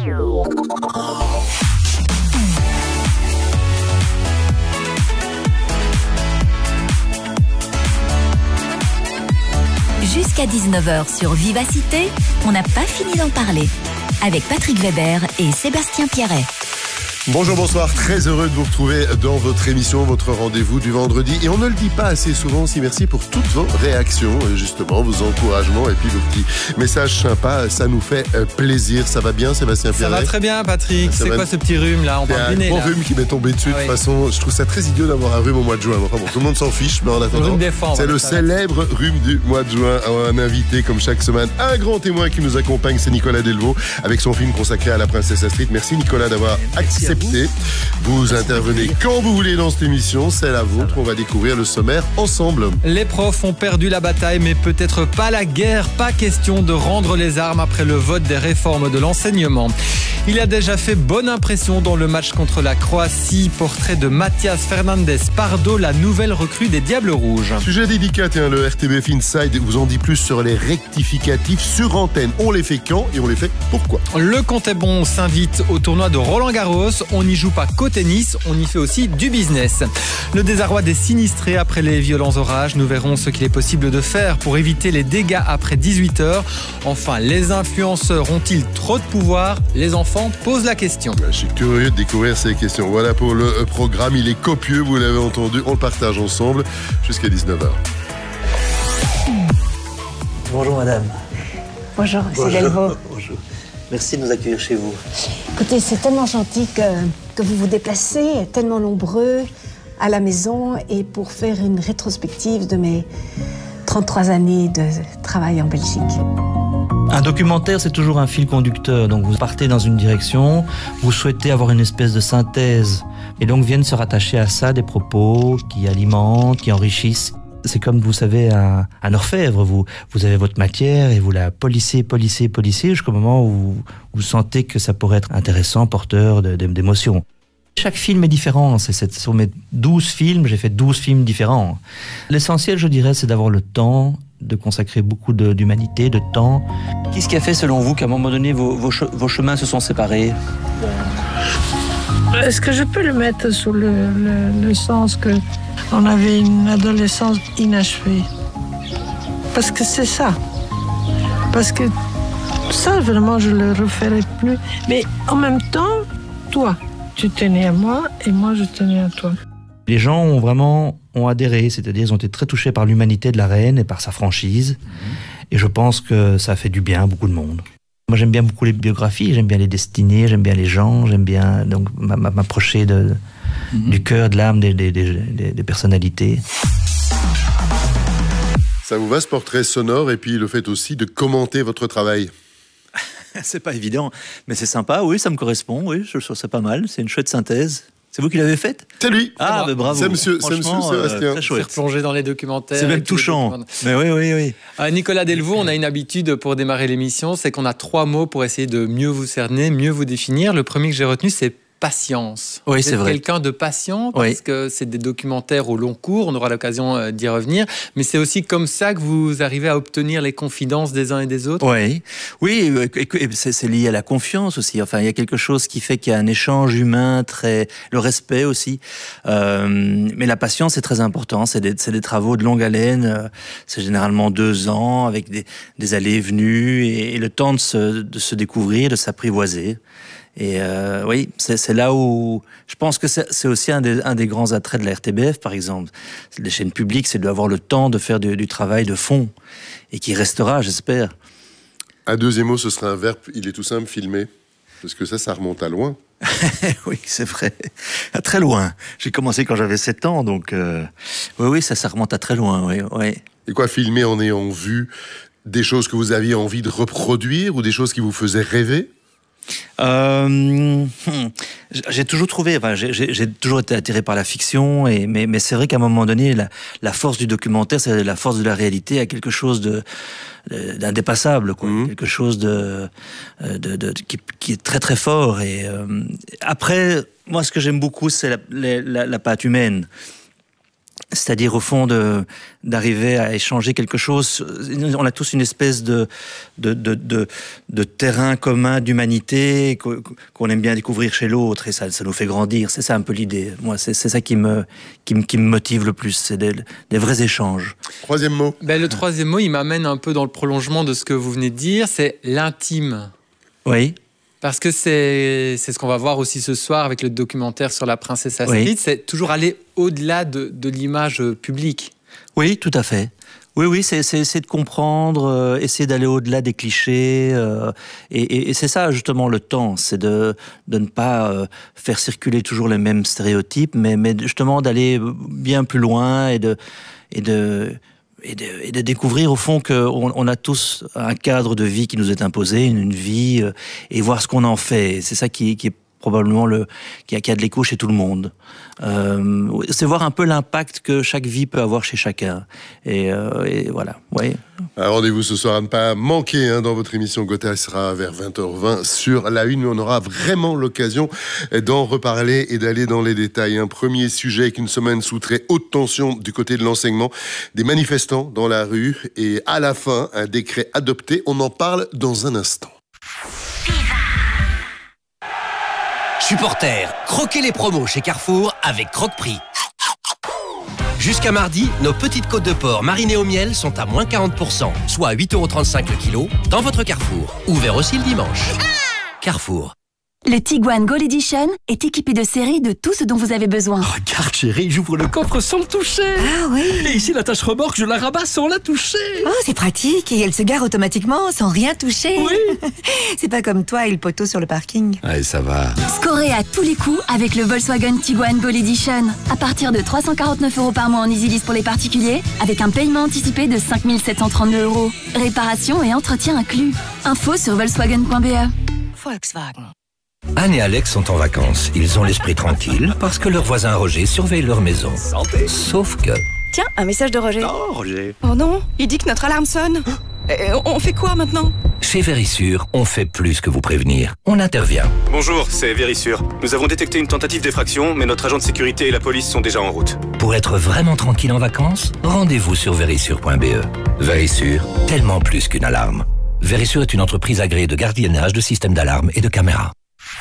Speaker 22: Jusqu'à dix-neuf heures sur Vivacité, on n'a pas fini d'en parler. Avec Patrick Weber et Sébastien Pierret.
Speaker 29: Bonjour, bonsoir, très heureux de vous retrouver dans votre émission, votre rendez-vous du vendredi. Et on ne le dit pas assez souvent, si merci pour toutes vos réactions, justement, vos encouragements et puis vos petits messages sympas. Ça nous fait plaisir. Ça va bien, Sébastien Pierret?
Speaker 10: Ça va très bien, Patrick. C'est quoi ce petit rhume là? On parle du nez.
Speaker 29: Un bon rhume qui m'est tombé dessus. Ah, de toute oui. façon, je trouve ça très idiot d'avoir un rhume au mois de juin. Enfin bon, tout le monde s'en fiche, mais en attendant, c'est le célèbre rhume du mois de juin. Un invité, comme chaque semaine, un grand témoin qui nous accompagne, c'est Nicolas Delvaux, avec son film consacré à la princesse Astrid. Merci Nicolas d'avoir Merci accepté. Vous Merci intervenez vous quand vous voulez dans cette émission, c'est la vôtre. On va découvrir le sommaire ensemble.
Speaker 10: Les profs ont perdu la bataille, mais peut-être pas la guerre. Pas question de rendre les armes après le vote des réformes de l'enseignement. Il a déjà fait bonne impression dans le match contre la Croatie. Portrait de Mathias Fernandez Pardo, la nouvelle recrue des Diables Rouges.
Speaker 29: Sujet délicat, tiens, le R T B F Inside vous en dit plus sur les rectificatifs sur antenne. On les fait quand et on les fait pourquoi?
Speaker 10: Le compte est bon s'invite au tournoi de Roland-Garros. On n'y joue pas qu'au tennis, on y fait aussi du business. Le désarroi des sinistrés après les violents orages. Nous verrons ce qu'il est possible de faire pour éviter les dégâts après dix-huit heures. Enfin, les influenceurs ont-ils trop de pouvoir? Les enfants posent la question.
Speaker 29: Je suis curieux de découvrir ces questions. Voilà pour le programme, il est copieux, vous l'avez entendu. On le partage ensemble jusqu'à dix-neuf heures.
Speaker 11: Bonjour madame.
Speaker 12: Bonjour, c'est Delvaux.
Speaker 11: Bonjour. Merci de nous accueillir chez vous.
Speaker 12: Écoutez, c'est tellement gentil que, que vous vous déplacez, tellement nombreux à la maison, et pour faire une rétrospective de mes trente-trois années de travail en Belgique.
Speaker 11: Un documentaire, c'est toujours un fil conducteur. Donc vous partez dans une direction, vous souhaitez avoir une espèce de synthèse, et donc viennent se rattacher à ça des propos qui alimentent, qui enrichissent. C'est comme, vous savez, un, un orfèvre. Vous, vous avez votre matière et vous la polissez, polissez, polissez jusqu'au moment où vous, vous sentez que ça pourrait être intéressant, porteur de, de, d'émotions. Chaque film est différent. C'est, c'est, sur mes douze films, j'ai fait douze films différents. L'essentiel, je dirais, c'est d'avoir le temps de consacrer beaucoup de, d'humanité, de temps. Qu'est-ce qui a fait, selon vous, qu'à un moment donné, vos, vos, che, vos chemins se sont séparés?
Speaker 12: Est-ce que je peux le mettre sous le, le, le sens que on avait une adolescence inachevée? Parce que c'est ça. Parce que ça, vraiment, je le referai plus. Mais en même temps, toi, tu tenais à moi et moi, je tenais à toi.
Speaker 11: Les gens ont vraiment ont adhéré, c'est-à-dire ils ont été très touchés par l'humanité de la reine et par sa franchise. Mmh. Et je pense que ça a fait du bien à beaucoup de monde. Moi, j'aime bien beaucoup les biographies, j'aime bien les destinées, j'aime bien les gens, j'aime bien donc m'approcher de, mmh. du cœur, de l'âme des, des, des, des personnalités.
Speaker 29: Ça vous va, ce portrait sonore, et puis le fait aussi de commenter votre travail?
Speaker 11: C'est pas évident, mais c'est sympa, oui, ça me correspond, oui, je trouve ça pas mal, c'est une chouette synthèse. C'est vous qui l'avez faite?
Speaker 29: C'est lui.
Speaker 11: Ah, bah, bravo.
Speaker 29: C'est monsieur, c'est monsieur Sébastien.
Speaker 10: Euh, très chouette. C'est replongé dans les documentaires.
Speaker 11: C'est même touchant. Mais oui, oui, oui.
Speaker 10: Euh, Nicolas Delvaux, on a une habitude pour démarrer l'émission, c'est qu'on a trois mots pour essayer de mieux vous cerner, mieux vous définir. Le premier que j'ai retenu, c'est patience.
Speaker 11: Oui,
Speaker 10: vous
Speaker 11: c'est
Speaker 10: êtes
Speaker 11: vrai.
Speaker 10: Quelqu'un de patient, parce oui. que c'est des documentaires au long cours, on aura l'occasion d'y revenir, mais c'est aussi comme ça que vous arrivez à obtenir les confidences des uns et des autres.
Speaker 11: Oui, oui, c'est, c'est lié à la confiance aussi. Enfin, il y a quelque chose qui fait qu'il y a un échange humain, très, le respect aussi. Euh, mais la patience, c'est très important. C'est des, c'est des travaux de longue haleine. C'est généralement deux ans avec des, des allées et venues et, et le temps de se, de se découvrir, de s'apprivoiser. Et euh, oui, c'est, c'est là où je pense que c'est, c'est aussi un des, un des grands attraits de la R T B F, par exemple. Les chaînes publiques, c'est d'avoir le temps de faire du, du travail de fond et qui restera, j'espère.
Speaker 29: Un deuxième mot, ce sera un verbe, il est tout simple, filmer. Parce que ça, ça remonte à loin.
Speaker 11: Oui, c'est vrai. À très loin. J'ai commencé quand j'avais sept ans, donc euh, oui, oui, ça, ça remonte à très loin, oui, oui.
Speaker 29: Et quoi, filmer en ayant vu des choses que vous aviez envie de reproduire ou des choses qui vous faisaient rêver?
Speaker 11: Euh, j'ai toujours trouvé, enfin, j'ai, j'ai toujours été attiré par la fiction, et, mais, mais c'est vrai qu'à un moment donné, la, la force du documentaire, c'est la force de la réalité, à quelque chose de, de d'indépassable, quoi, mmh. quelque chose de, de, de, de qui, qui est très très fort. Et euh, après, moi, ce que j'aime beaucoup, c'est la, la, la patte humaine. C'est-à-dire, au fond, de, d'arriver à échanger quelque chose. On a tous une espèce de, de, de, de, de terrain commun d'humanité qu'on aime bien découvrir chez l'autre, et ça, ça nous fait grandir. C'est ça un peu l'idée. Moi, c'est, c'est ça qui me, qui, me, qui me motive le plus. C'est des, des vrais échanges.
Speaker 29: Troisième mot.
Speaker 10: Ben, le troisième mot, il m'amène un peu dans le prolongement de ce que vous venez de dire, c'est l'intime.
Speaker 11: Oui.
Speaker 10: Parce que c'est, c'est ce qu'on va voir aussi ce soir avec le documentaire sur la princesse Astrid. Oui. C'est toujours aller au-delà de, de l'image publique.
Speaker 11: Oui, tout à fait. Oui, oui, c'est, c'est essayer de comprendre, euh, essayer d'aller au-delà des clichés. Euh, et, et, et c'est ça, justement, le temps. C'est de, de ne pas euh, faire circuler toujours les mêmes stéréotypes, mais, mais justement d'aller bien plus loin et de... Et de Et de, et de découvrir au fond qu'on on a tous un cadre de vie qui nous est imposé, une, une vie, euh, et voir ce qu'on en fait. Et c'est ça qui, qui est probablement le qui a, qui a de l'écho chez tout le monde. Euh, c'est voir un peu l'impact que chaque vie peut avoir chez chacun. Et, euh, et voilà. Ouais.
Speaker 29: Un rendez-vous ce soir à ne pas manquer hein, dans votre émission Gotha sera vers vingt heures vingt sur la une. On aura vraiment l'occasion d'en reparler et d'aller dans les détails. Un premier sujet avec une semaine sous très haute tension du côté de l'enseignement, des manifestants dans la rue et à la fin un décret adopté. On en parle dans un instant.
Speaker 1: Supporters, croquez les promos chez Carrefour avec Croque-Prix. Jusqu'à mardi, nos petites côtes de porc marinées au miel sont à moins quarante pour cent, soit à huit euros trente-cinq le kilo, dans votre Carrefour. Ouvert aussi le dimanche. Carrefour.
Speaker 22: Le Tiguan Gold Edition est équipé de série de tout ce dont vous avez besoin.
Speaker 15: Regarde chérie, j'ouvre le coffre sans le toucher.
Speaker 22: Ah oui.
Speaker 15: Et ici la tâche remorque, je la rabats sans la toucher.
Speaker 22: Oh, c'est pratique et elle se gare automatiquement sans rien toucher.
Speaker 15: Oui.
Speaker 22: C'est pas comme toi et le poteau sur le parking.
Speaker 15: Ouais, ça va.
Speaker 22: Scorez à tous les coups avec le Volkswagen Tiguan Gold Edition. À partir de trois cent quarante-neuf euros par mois en EasyLease pour les particuliers, avec un paiement anticipé de cinq mille sept cent trente-deux euros. Réparation et entretien inclus. Info sur volkswagen point b e. Volkswagen.
Speaker 1: Anne et Alex sont en vacances. Ils ont l'esprit tranquille parce que leur voisin Roger surveille leur maison. Santé. Sauf que...
Speaker 18: Tiens, un message de Roger.
Speaker 1: Oh, Roger.
Speaker 18: Oh non, il dit que notre alarme sonne. Et on fait quoi maintenant?
Speaker 1: Chez Vérissure, on fait plus que vous prévenir. On intervient.
Speaker 19: Bonjour, c'est Vérissure. Nous avons détecté une tentative d'effraction, mais notre agent de sécurité et la police sont déjà en route.
Speaker 1: Pour être vraiment tranquille en vacances, rendez-vous sur vérissure point b e. Vérissure, tellement plus qu'une alarme. Vérissure est une entreprise agréée de gardiennage de systèmes d'alarme et de caméras.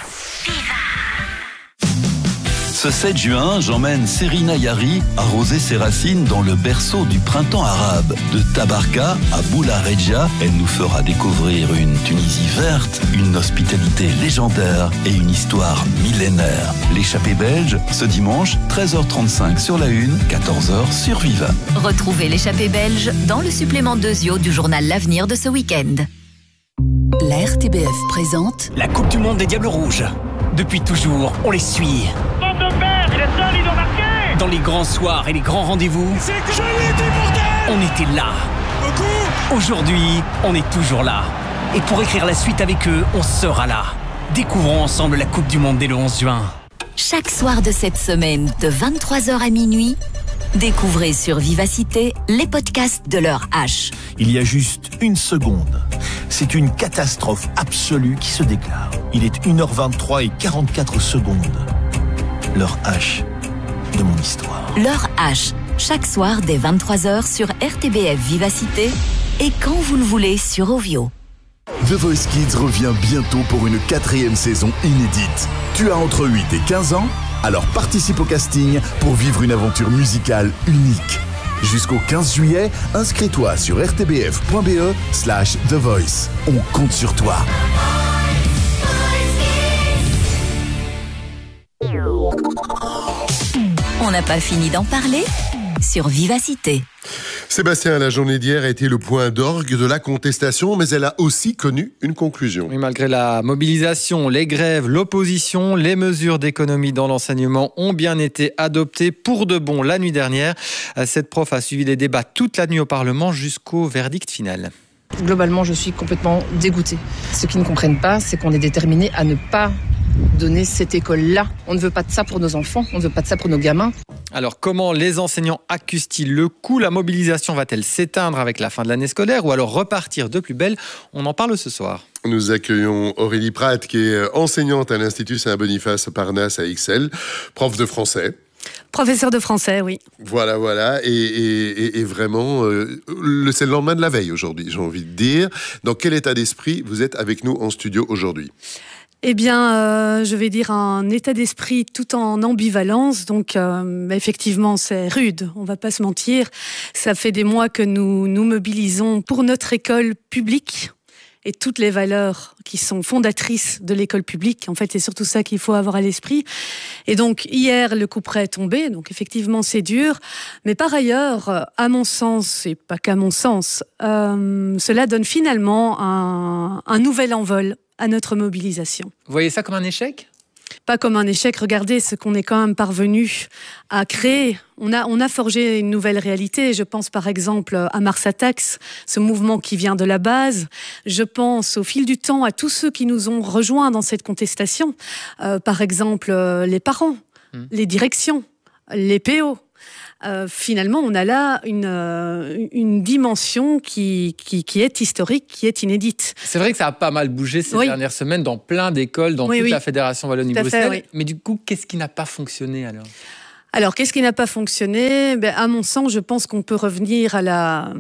Speaker 20: Ce sept juin, j'emmène Serina Yari arroser ses racines dans le berceau du printemps arabe. De Tabarka à Boula Regia, elle nous fera découvrir une Tunisie verte, une hospitalité légendaire et une histoire millénaire. L'échappée belge, ce dimanche, treize heures trente-cinq sur la une, quatorze heures sur Viva.
Speaker 22: Retrouvez l'échappée belge dans le supplément Dezio du journal L'Avenir de ce week-end. La R T B F présente
Speaker 1: la Coupe du Monde des Diables Rouges. Depuis toujours, on les suit.
Speaker 21: Bande de père, il est seul, il doit marquer.
Speaker 1: Dans les grands soirs et les grands rendez-vous,
Speaker 21: c'est que je l'ai dit, bordel.
Speaker 1: On était là.
Speaker 21: Beaucoup.
Speaker 1: Aujourd'hui, on est toujours là. Et pour écrire la suite avec eux, on sera là. Découvrons ensemble la Coupe du Monde dès le onze juin.
Speaker 22: Chaque soir de cette semaine, de vingt-trois heures à minuit, découvrez sur Vivacité les podcasts de l'heure H.
Speaker 24: Il y a juste une seconde. C'est une catastrophe absolue qui se déclare. Il est une heure vingt-trois et quarante-quatre secondes. L'heure H de mon histoire.
Speaker 22: L'heure H, chaque soir dès vingt-trois heures sur R T B F Vivacité et quand vous le voulez sur Ovio.
Speaker 25: The Voice Kids revient bientôt pour une quatrième saison inédite. Tu as entre huit et quinze ans? Alors participe au casting pour vivre une aventure musicale unique. Jusqu'au quinze juillet, inscris-toi sur r t b f point b e slash The Voice. On compte sur toi.
Speaker 22: On n'a pas fini d'en parler sur Vivacité.
Speaker 29: Sébastien, la journée d'hier a été le point d'orgue de la contestation, mais elle a aussi connu une conclusion.
Speaker 10: Oui, malgré la mobilisation, les grèves, l'opposition, les mesures d'économie dans l'enseignement ont bien été adoptées pour de bon la nuit dernière. Cette prof a suivi les débats toute la nuit au Parlement jusqu'au verdict final.
Speaker 26: Globalement, je suis complètement dégoûtée. Ce qu'ils ne comprennent pas, c'est qu'on est déterminé à ne pas donner cette école-là. On ne veut pas de ça pour nos enfants, on ne veut pas de ça pour nos gamins.
Speaker 10: Alors, comment les enseignants accusent-ils le coup? La mobilisation va-t-elle s'éteindre avec la fin de l'année scolaire ou alors repartir de plus belle? On en parle ce soir.
Speaker 29: Nous accueillons Aurélie Pratt, qui est enseignante à l'Institut Saint-Boniface Parnasse à Ixelles, prof de français.
Speaker 27: Professeur de français, oui.
Speaker 29: Voilà, voilà. Et, et, et vraiment, euh, le, c'est le lendemain de la veille aujourd'hui, j'ai envie de dire. Dans quel état d'esprit vous êtes avec nous en studio aujourd'hui?
Speaker 27: Eh bien, euh, je vais dire un état d'esprit tout en ambivalence. Donc, euh, effectivement, c'est rude, on va pas se mentir. Ça fait des mois que nous nous mobilisons pour notre école publique. et toutes les valeurs qui sont fondatrices de l'école publique. En fait, c'est surtout ça qu'il faut avoir à l'esprit. Et donc, hier, le couperet est tombé. Donc, effectivement, c'est dur. Mais par ailleurs, à mon sens, et pas qu'à mon sens, euh, cela donne finalement un, un nouvel envol à notre mobilisation.
Speaker 10: Vous voyez ça comme un échec ?
Speaker 27: Pas comme un échec. Regardez ce qu'on est quand même parvenu à créer. On a, on a forgé une nouvelle réalité. Je pense par exemple à Mars Attacks, ce mouvement qui vient de la base. Je pense au fil du temps à tous ceux qui nous ont rejoints dans cette contestation. Euh, par exemple, euh, les parents, mmh. les directions, les P O. Euh, finalement, on a là une, euh, une dimension qui, qui, qui est historique, qui est inédite.
Speaker 10: C'est vrai que ça a pas mal bougé ces oui. dernières semaines dans plein d'écoles, dans oui, toute oui. la Fédération Wallonie-Bruxelles. Oui. Mais du coup, qu'est-ce qui n'a pas fonctionné alors ?
Speaker 27: Alors, qu'est-ce qui n'a pas fonctionné ? Ben, à mon sens, je pense qu'on peut revenir à la...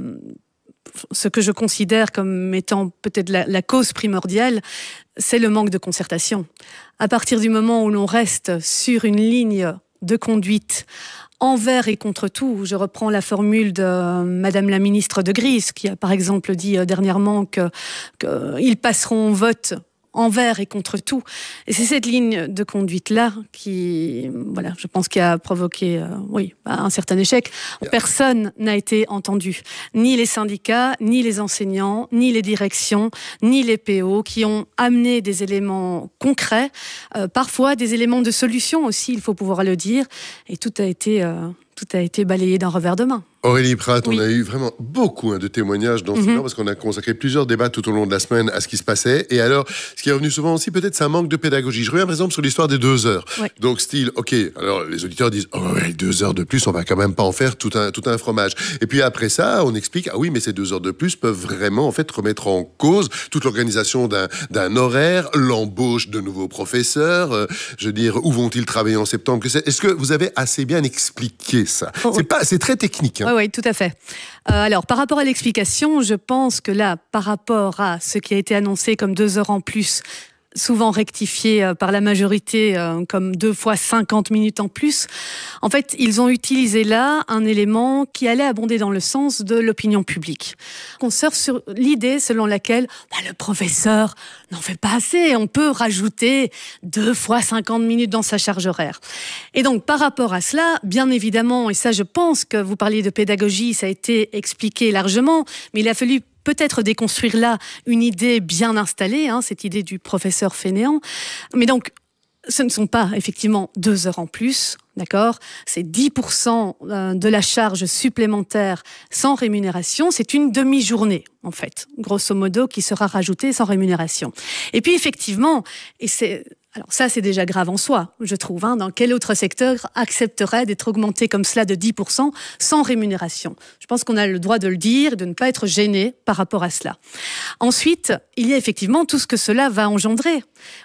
Speaker 27: ce que je considère comme étant peut-être la, la cause primordiale, c'est le manque de concertation. À partir du moment où l'on reste sur une ligne de conduite envers et contre tout. Je reprends la formule de euh, Madame la ministre de Gries, qui a par exemple dit euh, dernièrement qu'ils que passeront au vote envers et contre tout. Et c'est cette ligne de conduite-là qui, voilà, je pense, qui a provoqué, euh, oui, un certain échec. Personne n'a été entendu. Ni les syndicats, ni les enseignants, ni les directions, ni les P O, qui ont amené des éléments concrets, euh, parfois des éléments de solution aussi, il faut pouvoir le dire. Et tout a été, euh, tout a été balayé d'un revers de main.
Speaker 29: Aurélie Pratt, oui. on a eu vraiment beaucoup hein, de témoignages dans ce mm-hmm. temps parce qu'on a consacré plusieurs débats tout au long de la semaine à ce qui se passait. Et alors, ce qui est revenu souvent aussi, peut-être, c'est un manque de pédagogie. Je reviens par exemple sur l'histoire des deux heures. Ouais. Donc, style, ok, alors les auditeurs disent, oh ouais, deux heures de plus, on va quand même pas en faire tout un, tout un fromage. Et puis après ça, on explique, ah oui, mais ces deux heures de plus peuvent vraiment, en fait, remettre en cause toute l'organisation d'un, d'un horaire, l'embauche de nouveaux professeurs. Euh, je veux dire, où vont-ils travailler en septembre ? Est-ce que vous avez assez bien expliqué ça ? oh, c'est, oui. pas, c'est très technique. Hein.
Speaker 27: Oui, oui, tout à fait. Euh, alors, par rapport à l'explication, je pense que là, par rapport à ce qui a été annoncé comme deux heures en plus, souvent rectifié euh, par la majorité euh, comme deux fois cinquante minutes en plus, en fait, ils ont utilisé là un élément qui allait abonder dans le sens de l'opinion publique. On surfe sur l'idée selon laquelle bah, le professeur n'en fait pas assez, on peut rajouter deux fois cinquante minutes dans sa charge horaire. Et donc, par rapport à cela, bien évidemment, et ça je pense que vous parliez de pédagogie, ça a été expliqué largement, mais il a fallu peut-être déconstruire là une idée bien installée, hein, cette idée du professeur fainéant. Mais donc, ce ne sont pas effectivement deux heures en plus, d'accord ? C'est dix pour cent de la charge supplémentaire sans rémunération. C'est une demi-journée, en fait, grosso modo, qui sera rajoutée sans rémunération. Et puis, effectivement, et c'est... Alors ça, c'est déjà grave en soi, je trouve. Hein. Dans quel autre secteur accepterait d'être augmenté comme cela de dix pour cent sans rémunération ? Je pense qu'on a le droit de le dire et de ne pas être gêné par rapport à cela. Ensuite, il y a effectivement tout ce que cela va engendrer.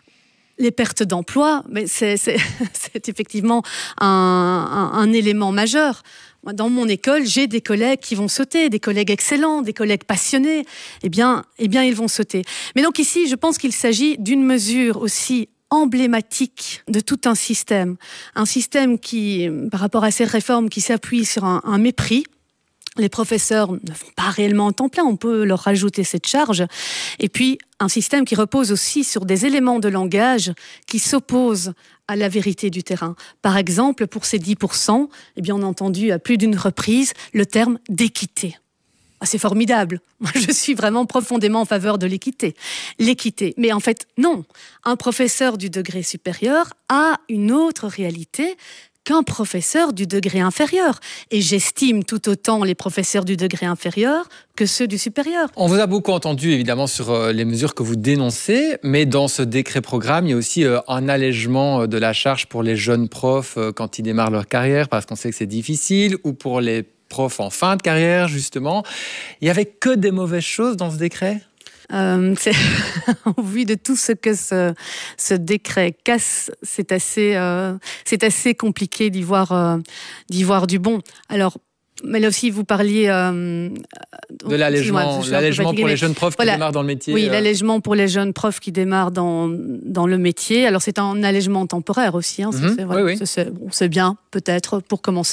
Speaker 27: Les pertes d'emploi, mais c'est, c'est, c'est effectivement un, un, un élément majeur. Dans mon école, j'ai des collègues qui vont sauter, des collègues excellents, des collègues passionnés. Eh bien, eh bien, ils vont sauter. Mais donc ici, je pense qu'il s'agit d'une mesure aussi emblématique de tout un système. Un système qui, par rapport à ces réformes, qui s'appuie sur un, un mépris. Les professeurs ne font pas réellement en temps plein, on peut leur rajouter cette charge. Et puis, un système qui repose aussi sur des éléments de langage qui s'opposent à la vérité du terrain. Par exemple, pour ces dix pour cent, eh bien, on a entendu à plus d'une reprise le terme d'équité. C'est formidable. Moi, je suis vraiment profondément en faveur de l'équité. L'équité. Mais en fait, non. Un professeur du degré supérieur a une autre réalité qu'un professeur du degré inférieur. Et j'estime tout autant les professeurs du degré inférieur que ceux du supérieur.
Speaker 10: On vous a beaucoup entendu, évidemment, sur les mesures que vous dénoncez, mais dans ce décret-programme, il y a aussi un allègement de la charge pour les jeunes profs quand ils démarrent leur carrière, parce qu'on sait que c'est difficile, ou pour les profs en fin de carrière, justement. Il n'y avait que des mauvaises choses dans ce décret ?
Speaker 27: Euh, c'est... Au vu de tout ce que ce, ce décret casse, c'est assez, euh, c'est assez compliqué d'y voir, euh, d'y voir du bon. Alors, mais là aussi, vous parliez... Euh,
Speaker 10: de l'allègement, l'allègement pour les jeunes profs voilà. qui démarrent dans le métier.
Speaker 27: Oui,
Speaker 10: euh...
Speaker 27: l'allègement pour les jeunes profs qui démarrent dans, dans le métier. Alors, c'est un allègement temporaire aussi. Hein,
Speaker 10: mm-hmm.
Speaker 27: c'est, voilà,
Speaker 10: oui, oui.
Speaker 27: c'est, bon, c'est bien, peut-être, pour commencer.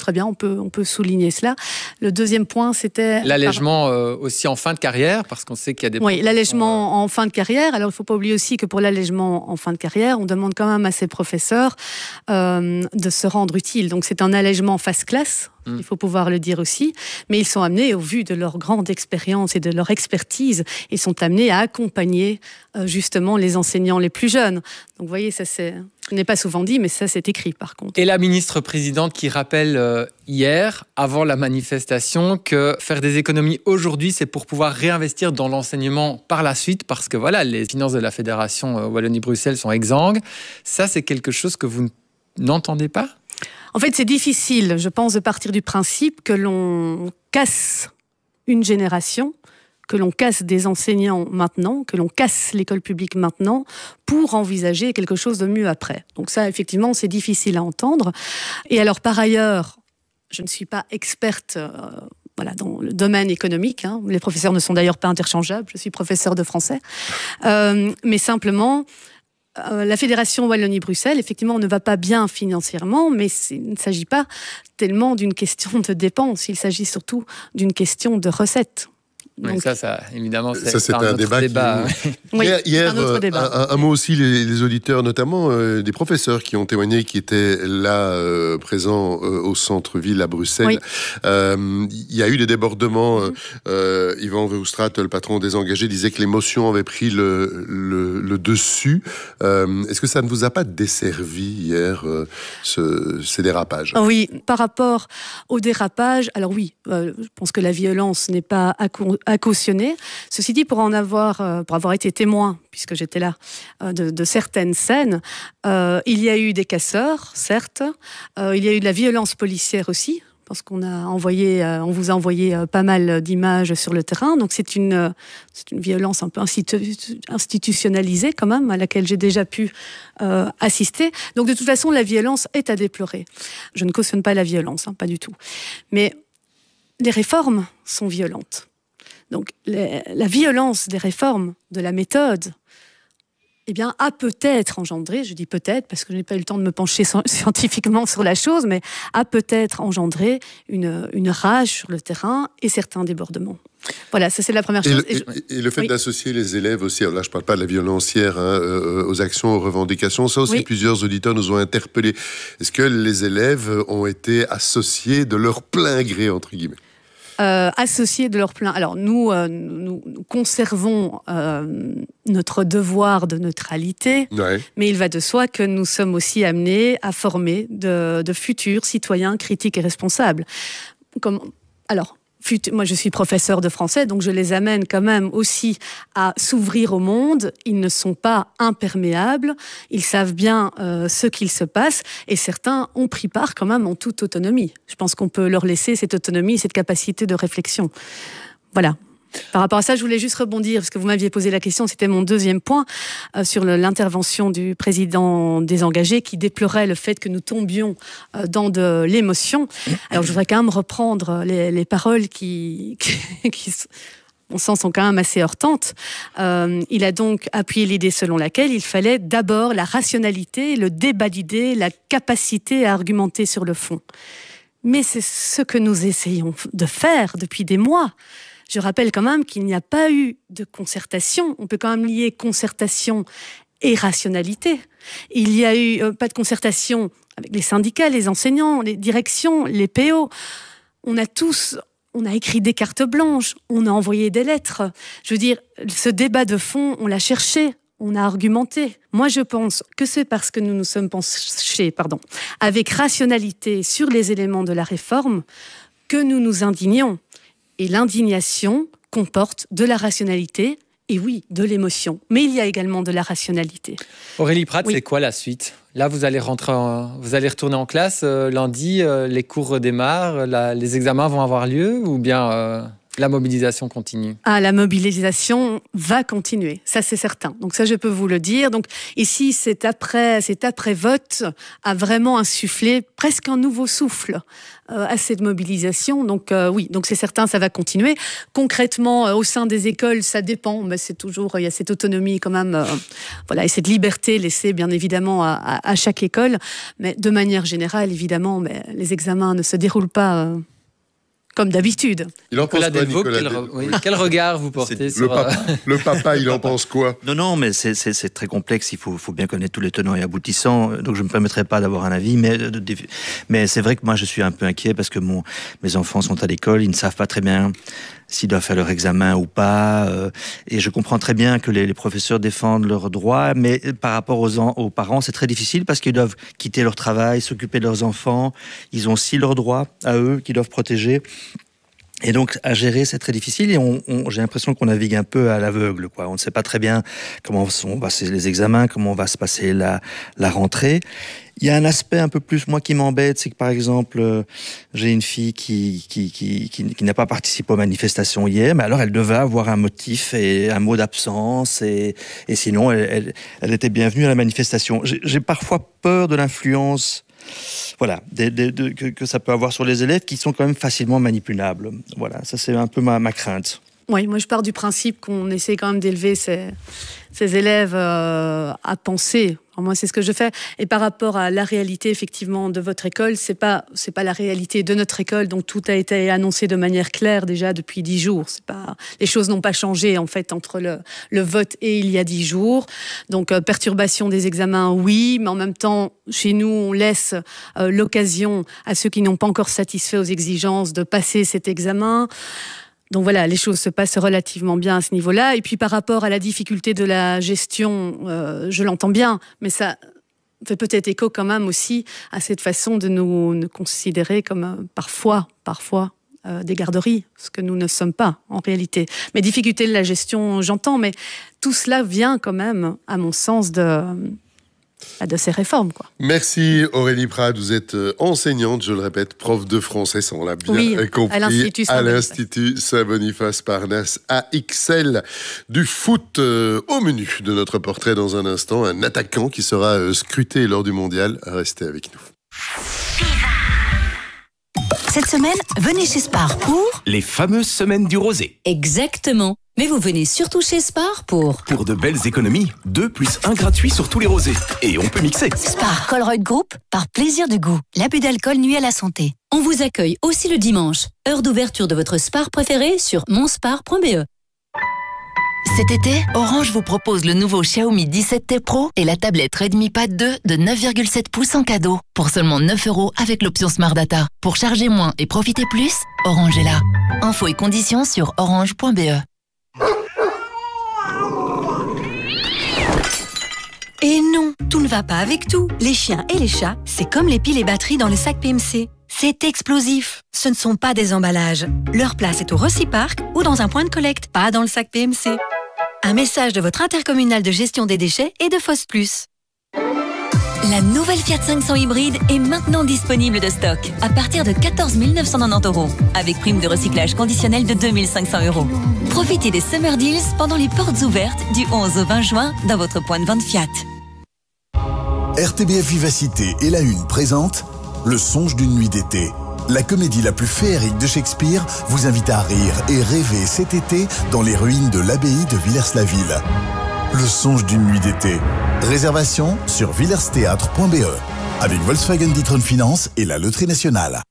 Speaker 27: très bien, on peut, on peut souligner cela. Le deuxième point, c'était...
Speaker 10: L'allègement par... euh, aussi en fin de carrière, parce qu'on sait qu'il y a des...
Speaker 27: Oui, l'allègement euh... en fin de carrière. Alors, il ne faut pas oublier aussi que pour l'allègement en fin de carrière, on demande quand même à ses professeurs euh, de se rendre utiles. Donc, c'est un allègement face classe. Il faut pouvoir le dire aussi, mais ils sont amenés, au vu de leur grande expérience et de leur expertise, ils sont amenés à accompagner euh, justement les enseignants les plus jeunes. Donc vous voyez, ça c'est, ce n'est pas souvent dit, mais ça c'est écrit par contre.
Speaker 10: Et la ministre-présidente qui rappelle euh, hier, avant la manifestation, que faire des économies aujourd'hui, c'est pour pouvoir réinvestir dans l'enseignement par la suite, parce que voilà, les finances de la Fédération euh, Wallonie-Bruxelles sont exsangues. Ça, c'est quelque chose que vous n'entendez pas ?
Speaker 27: En fait, c'est difficile, je pense, de partir du principe que l'on casse une génération, que l'on casse des enseignants maintenant, que l'on casse l'école publique maintenant pour envisager quelque chose de mieux après. Donc ça, effectivement, c'est difficile à entendre. Et alors, par ailleurs, je ne suis pas experte... Euh, Voilà, dans le domaine économique. Hein. Les professeurs ne sont d'ailleurs pas interchangeables. Je suis professeur de français. Euh, mais simplement... Euh, la Fédération Wallonie-Bruxelles, effectivement, ne va pas bien financièrement, mais il ne s'agit pas tellement d'une question de dépenses, il s'agit surtout d'une question de recettes.
Speaker 10: Oui,
Speaker 27: Donc,
Speaker 10: ça, ça, évidemment, c'est,
Speaker 29: ça, c'est
Speaker 10: un,
Speaker 29: un débat.
Speaker 10: débat.
Speaker 29: Qui...
Speaker 27: Oui,
Speaker 29: hier, hier
Speaker 27: un autre débat.
Speaker 29: Un, un mot aussi, les, les auditeurs, notamment euh, des professeurs qui ont témoigné, qui étaient là, euh, présents euh, au centre-ville à Bruxelles. Il oui. euh, y a eu des débordements. Mm-hmm. euh, Yvan Verhofstadt, le patron des engagés, disait que l'émotion avait pris le, le, le dessus. Euh, est-ce que ça ne vous a pas desservi hier, euh, ce, ces dérapages ?
Speaker 27: Oui, par rapport aux dérapages, alors oui, euh, je pense que la violence n'est pas à, à cautionner. Ceci dit, pour en avoir, euh, pour avoir été témoin, puisque j'étais là, euh, de, de certaines scènes, euh, il y a eu des casseurs, certes, euh, il y a eu de la violence policière aussi, parce qu'on a envoyé, euh, on vous a envoyé euh, pas mal d'images sur le terrain, donc c'est une, euh, c'est une violence un peu institu- institutionnalisée quand même, à laquelle j'ai déjà pu euh, assister. Donc de toute façon, la violence est à déplorer. Je ne cautionne pas la violence, hein, pas du tout. Mais les réformes sont violentes. Donc, les, la violence des réformes, de la méthode, eh bien, a peut-être engendré, je dis peut-être parce que je n'ai pas eu le temps de me pencher scientifiquement sur la chose, mais a peut-être engendré une, une rage sur le terrain et certains débordements. Voilà, ça c'est la première chose.
Speaker 29: Et, et, je... et le fait oui. d'associer les élèves aussi, alors là je ne parle pas de la violence hier, hein, euh, aux actions, aux revendications, ça aussi oui. plusieurs auditeurs nous ont interpellés. Est-ce que les élèves ont été associés de leur plein gré, entre guillemets ?
Speaker 27: Euh, associés de leur plein. Alors nous, euh, nous, nous conservons euh, notre devoir de neutralité, ouais. mais il va de soi que nous sommes aussi amenés à former de, de futurs citoyens critiques et responsables. Comme, alors, fut, moi je suis professeur de français, donc je les amène quand même aussi à s'ouvrir au monde. Ils ne sont pas imperméables, ils savent bien euh, ce qu'il se passe, et certains ont pris part quand même en toute autonomie. Je pense qu'on peut leur laisser cette autonomie, cette capacité de réflexion. Voilà. Par rapport à ça, je voulais juste rebondir, parce que vous m'aviez posé la question, c'était mon deuxième point, euh, sur le, l'intervention du président des engagés, qui déplorait le fait que nous tombions euh, dans de l'émotion. Alors je voudrais quand même reprendre les, les paroles qui, qui, qui on sent, sont quand même assez heurtantes. Euh, il a donc appuyé l'idée selon laquelle il fallait d'abord la rationalité, le débat d'idées, la capacité à argumenter sur le fond. Mais c'est ce que nous essayons de faire depuis des mois. Je rappelle quand même qu'il n'y a pas eu de concertation. On peut quand même lier concertation et rationalité. Il n'y a eu euh, pas de concertation avec les syndicats, les enseignants, les directions, les P O. On a tous, on a écrit des cartes blanches, on a envoyé des lettres. Je veux dire, ce débat de fond, on l'a cherché, on a argumenté. Moi, je pense que c'est parce que nous nous sommes penchés, pardon, avec rationalité sur les éléments de la réforme que nous nous indignons. Et l'indignation comporte de la rationalité, et oui, de l'émotion. Mais il y a également de la rationalité.
Speaker 10: Aurélie Pratt,
Speaker 27: oui.
Speaker 10: C'est quoi la suite ? Là, vous allez, rentrer en... vous allez retourner en classe euh, lundi, euh, les cours redémarrent, la... les examens vont avoir lieu, ou bien... Euh... La mobilisation continue.
Speaker 27: Ah, la mobilisation va continuer, ça c'est certain. Donc ça, je peux vous le dire. Donc ici, cet après, cet après-vote a vraiment insufflé presque un nouveau souffle euh, à cette mobilisation. Donc euh, oui, donc c'est certain, ça va continuer. Concrètement, euh, au sein des écoles, ça dépend. Mais c'est toujours, il y a cette autonomie quand même, euh, voilà, et cette liberté laissée bien évidemment à, à, à chaque école. Mais de manière générale, évidemment, mais les examens ne se déroulent pas. Euh, Comme d'habitude.
Speaker 29: Il en pense quoi,
Speaker 10: Delvaux,
Speaker 29: Nicolas
Speaker 10: quel, re... oui. quel regard vous portez sur...
Speaker 29: le, papa, le papa, il en pense quoi?
Speaker 11: Non, non, mais c'est, c'est, c'est très complexe. Il faut, faut bien connaître tous les tenants et aboutissants. Donc, je ne me permettrai pas d'avoir un avis. Mais, de, de, mais c'est vrai que moi, je suis un peu inquiet parce que mon, mes enfants sont à l'école. Ils ne savent pas très bien s'ils doivent faire leur examen ou pas. Euh, et je comprends très bien que les, les professeurs défendent leurs droits. Mais par rapport aux, en, aux parents, c'est très difficile parce qu'ils doivent quitter leur travail, s'occuper de leurs enfants. Ils ont aussi leurs droits à eux qu'ils doivent protéger. Et donc, à gérer, c'est très difficile et on, on, j'ai l'impression qu'on navigue un peu à l'aveugle, quoi. On ne sait pas très bien comment vont passer les examens, comment va se passer la, la rentrée. Il y a un aspect un peu plus, moi, qui m'embête, c'est que, par exemple, euh, j'ai une fille qui, qui, qui, qui, qui n'a pas participé aux manifestations hier, mais alors elle devait avoir un motif et un mot d'absence et, et sinon, elle, elle, elle était bienvenue à la manifestation. J'ai, j'ai parfois peur de l'influence voilà, de, de, de, que, que ça peut avoir sur les élèves qui sont quand même facilement manipulables. Voilà, ça c'est un peu ma, ma crainte.
Speaker 27: Oui, moi je pars du principe qu'on essaie quand même d'élever ces, ces élèves euh, à penser. Alors moi c'est ce que je fais. Et par rapport à la réalité effectivement de votre école, c'est pas c'est pas la réalité de notre école. Donc tout a été annoncé de manière claire déjà depuis dix jours. C'est pas les choses n'ont pas changé en fait entre le le vote et il y a dix jours. Donc euh, perturbation des examens, oui, mais en même temps chez nous on laisse euh, l'occasion à ceux qui n'ont pas encore satisfait aux exigences de passer cet examen. Donc voilà, les choses se passent relativement bien à ce niveau-là. Et puis par rapport à la difficulté de la gestion, euh, je l'entends bien, mais ça fait peut-être écho quand même aussi à cette façon de nous, nous considérer comme euh, parfois, parfois euh, des garderies, ce que nous ne sommes pas en réalité. Mais difficulté de la gestion, j'entends, mais tout cela vient quand même, à mon sens, de... de ces réformes, quoi.
Speaker 29: Merci Aurélie Prade, vous êtes enseignante, je le répète, prof de français, ça on l'a bien
Speaker 27: oui,
Speaker 29: compris,
Speaker 27: à l'Institut
Speaker 29: à l'Institut Saint-Boniface Parnasse, A X L, du foot euh, au menu de notre portrait dans un instant, un attaquant qui sera euh, scruté lors du mondial. Restez avec nous.
Speaker 2: Cette semaine, venez chez Spar pour...
Speaker 3: les fameuses semaines du rosé.
Speaker 2: Exactement. Mais vous venez surtout chez Spar pour...
Speaker 3: Pour de belles économies, deux plus un gratuit sur tous les rosés. Et on peut mixer.
Speaker 2: Spar Colruyt Group, par plaisir de goût. L'abus d'alcool nuit à la santé. On vous accueille aussi le dimanche. Heure d'ouverture de votre Spar préféré sur monspar point b e. Cet été, Orange vous propose le nouveau Xiaomi dix-sept T Pro et la tablette Redmi Pad deux de neuf virgule sept pouces en cadeau. Pour seulement neuf euros avec l'option Smart Data. Pour charger moins et profiter plus, Orange est là. Infos et conditions sur orange point b e. Et non, tout ne va pas avec tout. Les chiens et les chats, c'est comme les piles et batteries dans le sac P M C. C'est explosif. Ce ne sont pas des emballages. Leur place est au Reciparc ou dans un point de collecte, pas dans le sac P M C. Un message de votre intercommunal de gestion des déchets et de Foss Plus. La nouvelle Fiat cinq cents hybride est maintenant disponible de stock à partir de quatorze mille neuf cent quatre-vingt-dix euros avec prime de recyclage conditionnelle de deux mille cinq cents euros. Profitez des Summer Deals pendant les portes ouvertes du onze au vingt juin dans votre point de vente Fiat.
Speaker 25: R T B F Vivacité et La Une présente Le songe d'une nuit d'été. La comédie la plus féerique de Shakespeare vous invite à rire et rêver cet été dans les ruines de l'abbaye de Villers-la-Ville. Le songe d'une nuit d'été. Réservation sur villersthéâtre point b e avec Volkswagen D'Ieteren Finance et la Loterie Nationale.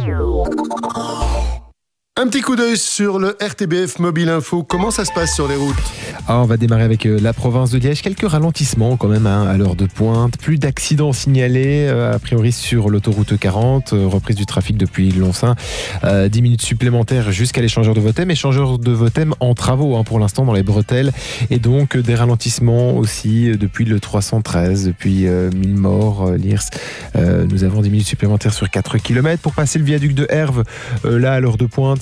Speaker 29: Un petit coup d'œil sur le R T B F Mobile Info. Comment ça se passe sur les routes ?
Speaker 9: Ah, on va démarrer avec euh, la province de Liège. Quelques ralentissements quand même hein, à l'heure de pointe. Plus d'accidents signalés, euh, a priori sur l'autoroute quarante. Euh, reprise du trafic depuis Lonsin. Euh, dix minutes supplémentaires jusqu'à l'échangeur de Votem. Échangeur de Votem en travaux hein, pour l'instant dans les bretelles. Et donc euh, des ralentissements aussi euh, depuis le trois cent treize, depuis euh, Millemort, euh, Liers. Euh, nous avons dix minutes supplémentaires sur quatre kilomètres. Pour passer le viaduc de Herve, euh, là à l'heure de pointe,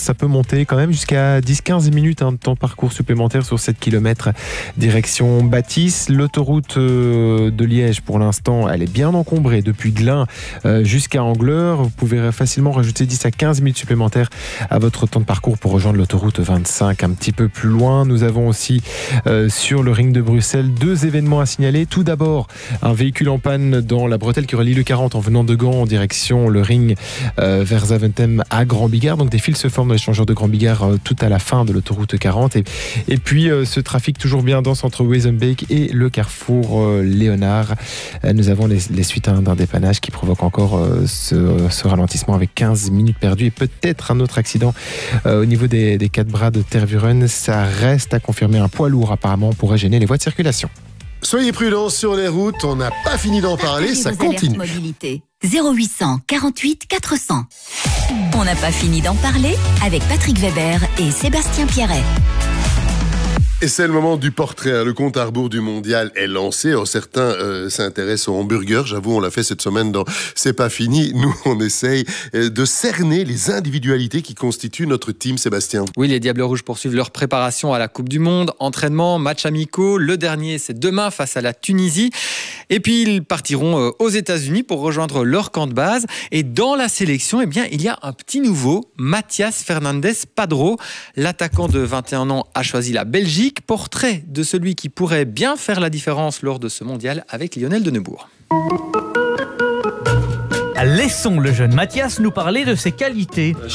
Speaker 9: ça peut monter quand même jusqu'à dix à quinze minutes hein, de temps de parcours supplémentaire sur sept kilomètres direction Bâtisse. L'autoroute de Liège, pour l'instant, elle est bien encombrée depuis Glun jusqu'à Angleur. Vous pouvez facilement rajouter dix à quinze minutes supplémentaires à votre temps de parcours pour rejoindre l'autoroute vingt-cinq un petit peu plus loin. Nous avons aussi euh, sur le ring de Bruxelles deux événements à signaler. Tout d'abord, un véhicule en panne dans la bretelle qui relie le quarante en venant de Gand en direction le ring euh, vers Zaventem à Grand-Bigard. Donc des fils se forment dans l'échangeur de Grand-Bigard euh, tout à la fin de l'autoroute quarante. Et, et puis euh, ce trafic toujours bien dense entre Wezenbeek et le carrefour euh, Léonard. Euh, nous avons les, les suites hein, d'un dépannage qui provoque encore euh, ce, ce ralentissement avec quinze minutes perdues et peut-être un autre accident euh, au niveau des, des quatre bras de Tervuren. Ça reste à confirmer. Un poids lourd apparemment pourrait gêner les voies de circulation.
Speaker 29: Soyez prudents sur les routes, on n'a pas fini d'en parler, ça continue.
Speaker 4: Mobilité. zéro huit cent quarante-huit quatre cents. On n'a pas fini d'en parler avec Patrick Weber et Sébastien Pierret.
Speaker 29: Et c'est le moment du portrait. Le compte à rebours du mondial est lancé. Alors, certains euh, s'intéressent aux hamburgers. J'avoue, on l'a fait cette semaine dans C'est pas fini. Nous, on essaye euh, de cerner les individualités qui constituent notre team, Sébastien.
Speaker 10: Oui, les Diables Rouges poursuivent leur préparation à la Coupe du Monde. Entraînement, matchs amicaux. Le dernier, c'est demain face à la Tunisie. Et puis, ils partiront aux États-Unis pour rejoindre leur camp de base. Et dans la sélection, eh bien, il y a un petit nouveau, Mathias Fernandez Padro. L'attaquant de vingt et un ans a choisi la Belgique. Portrait de celui qui pourrait bien faire la différence lors de ce mondial avec Lionel Denebourg.
Speaker 5: Laissons le jeune Mathias nous parler de ses qualités.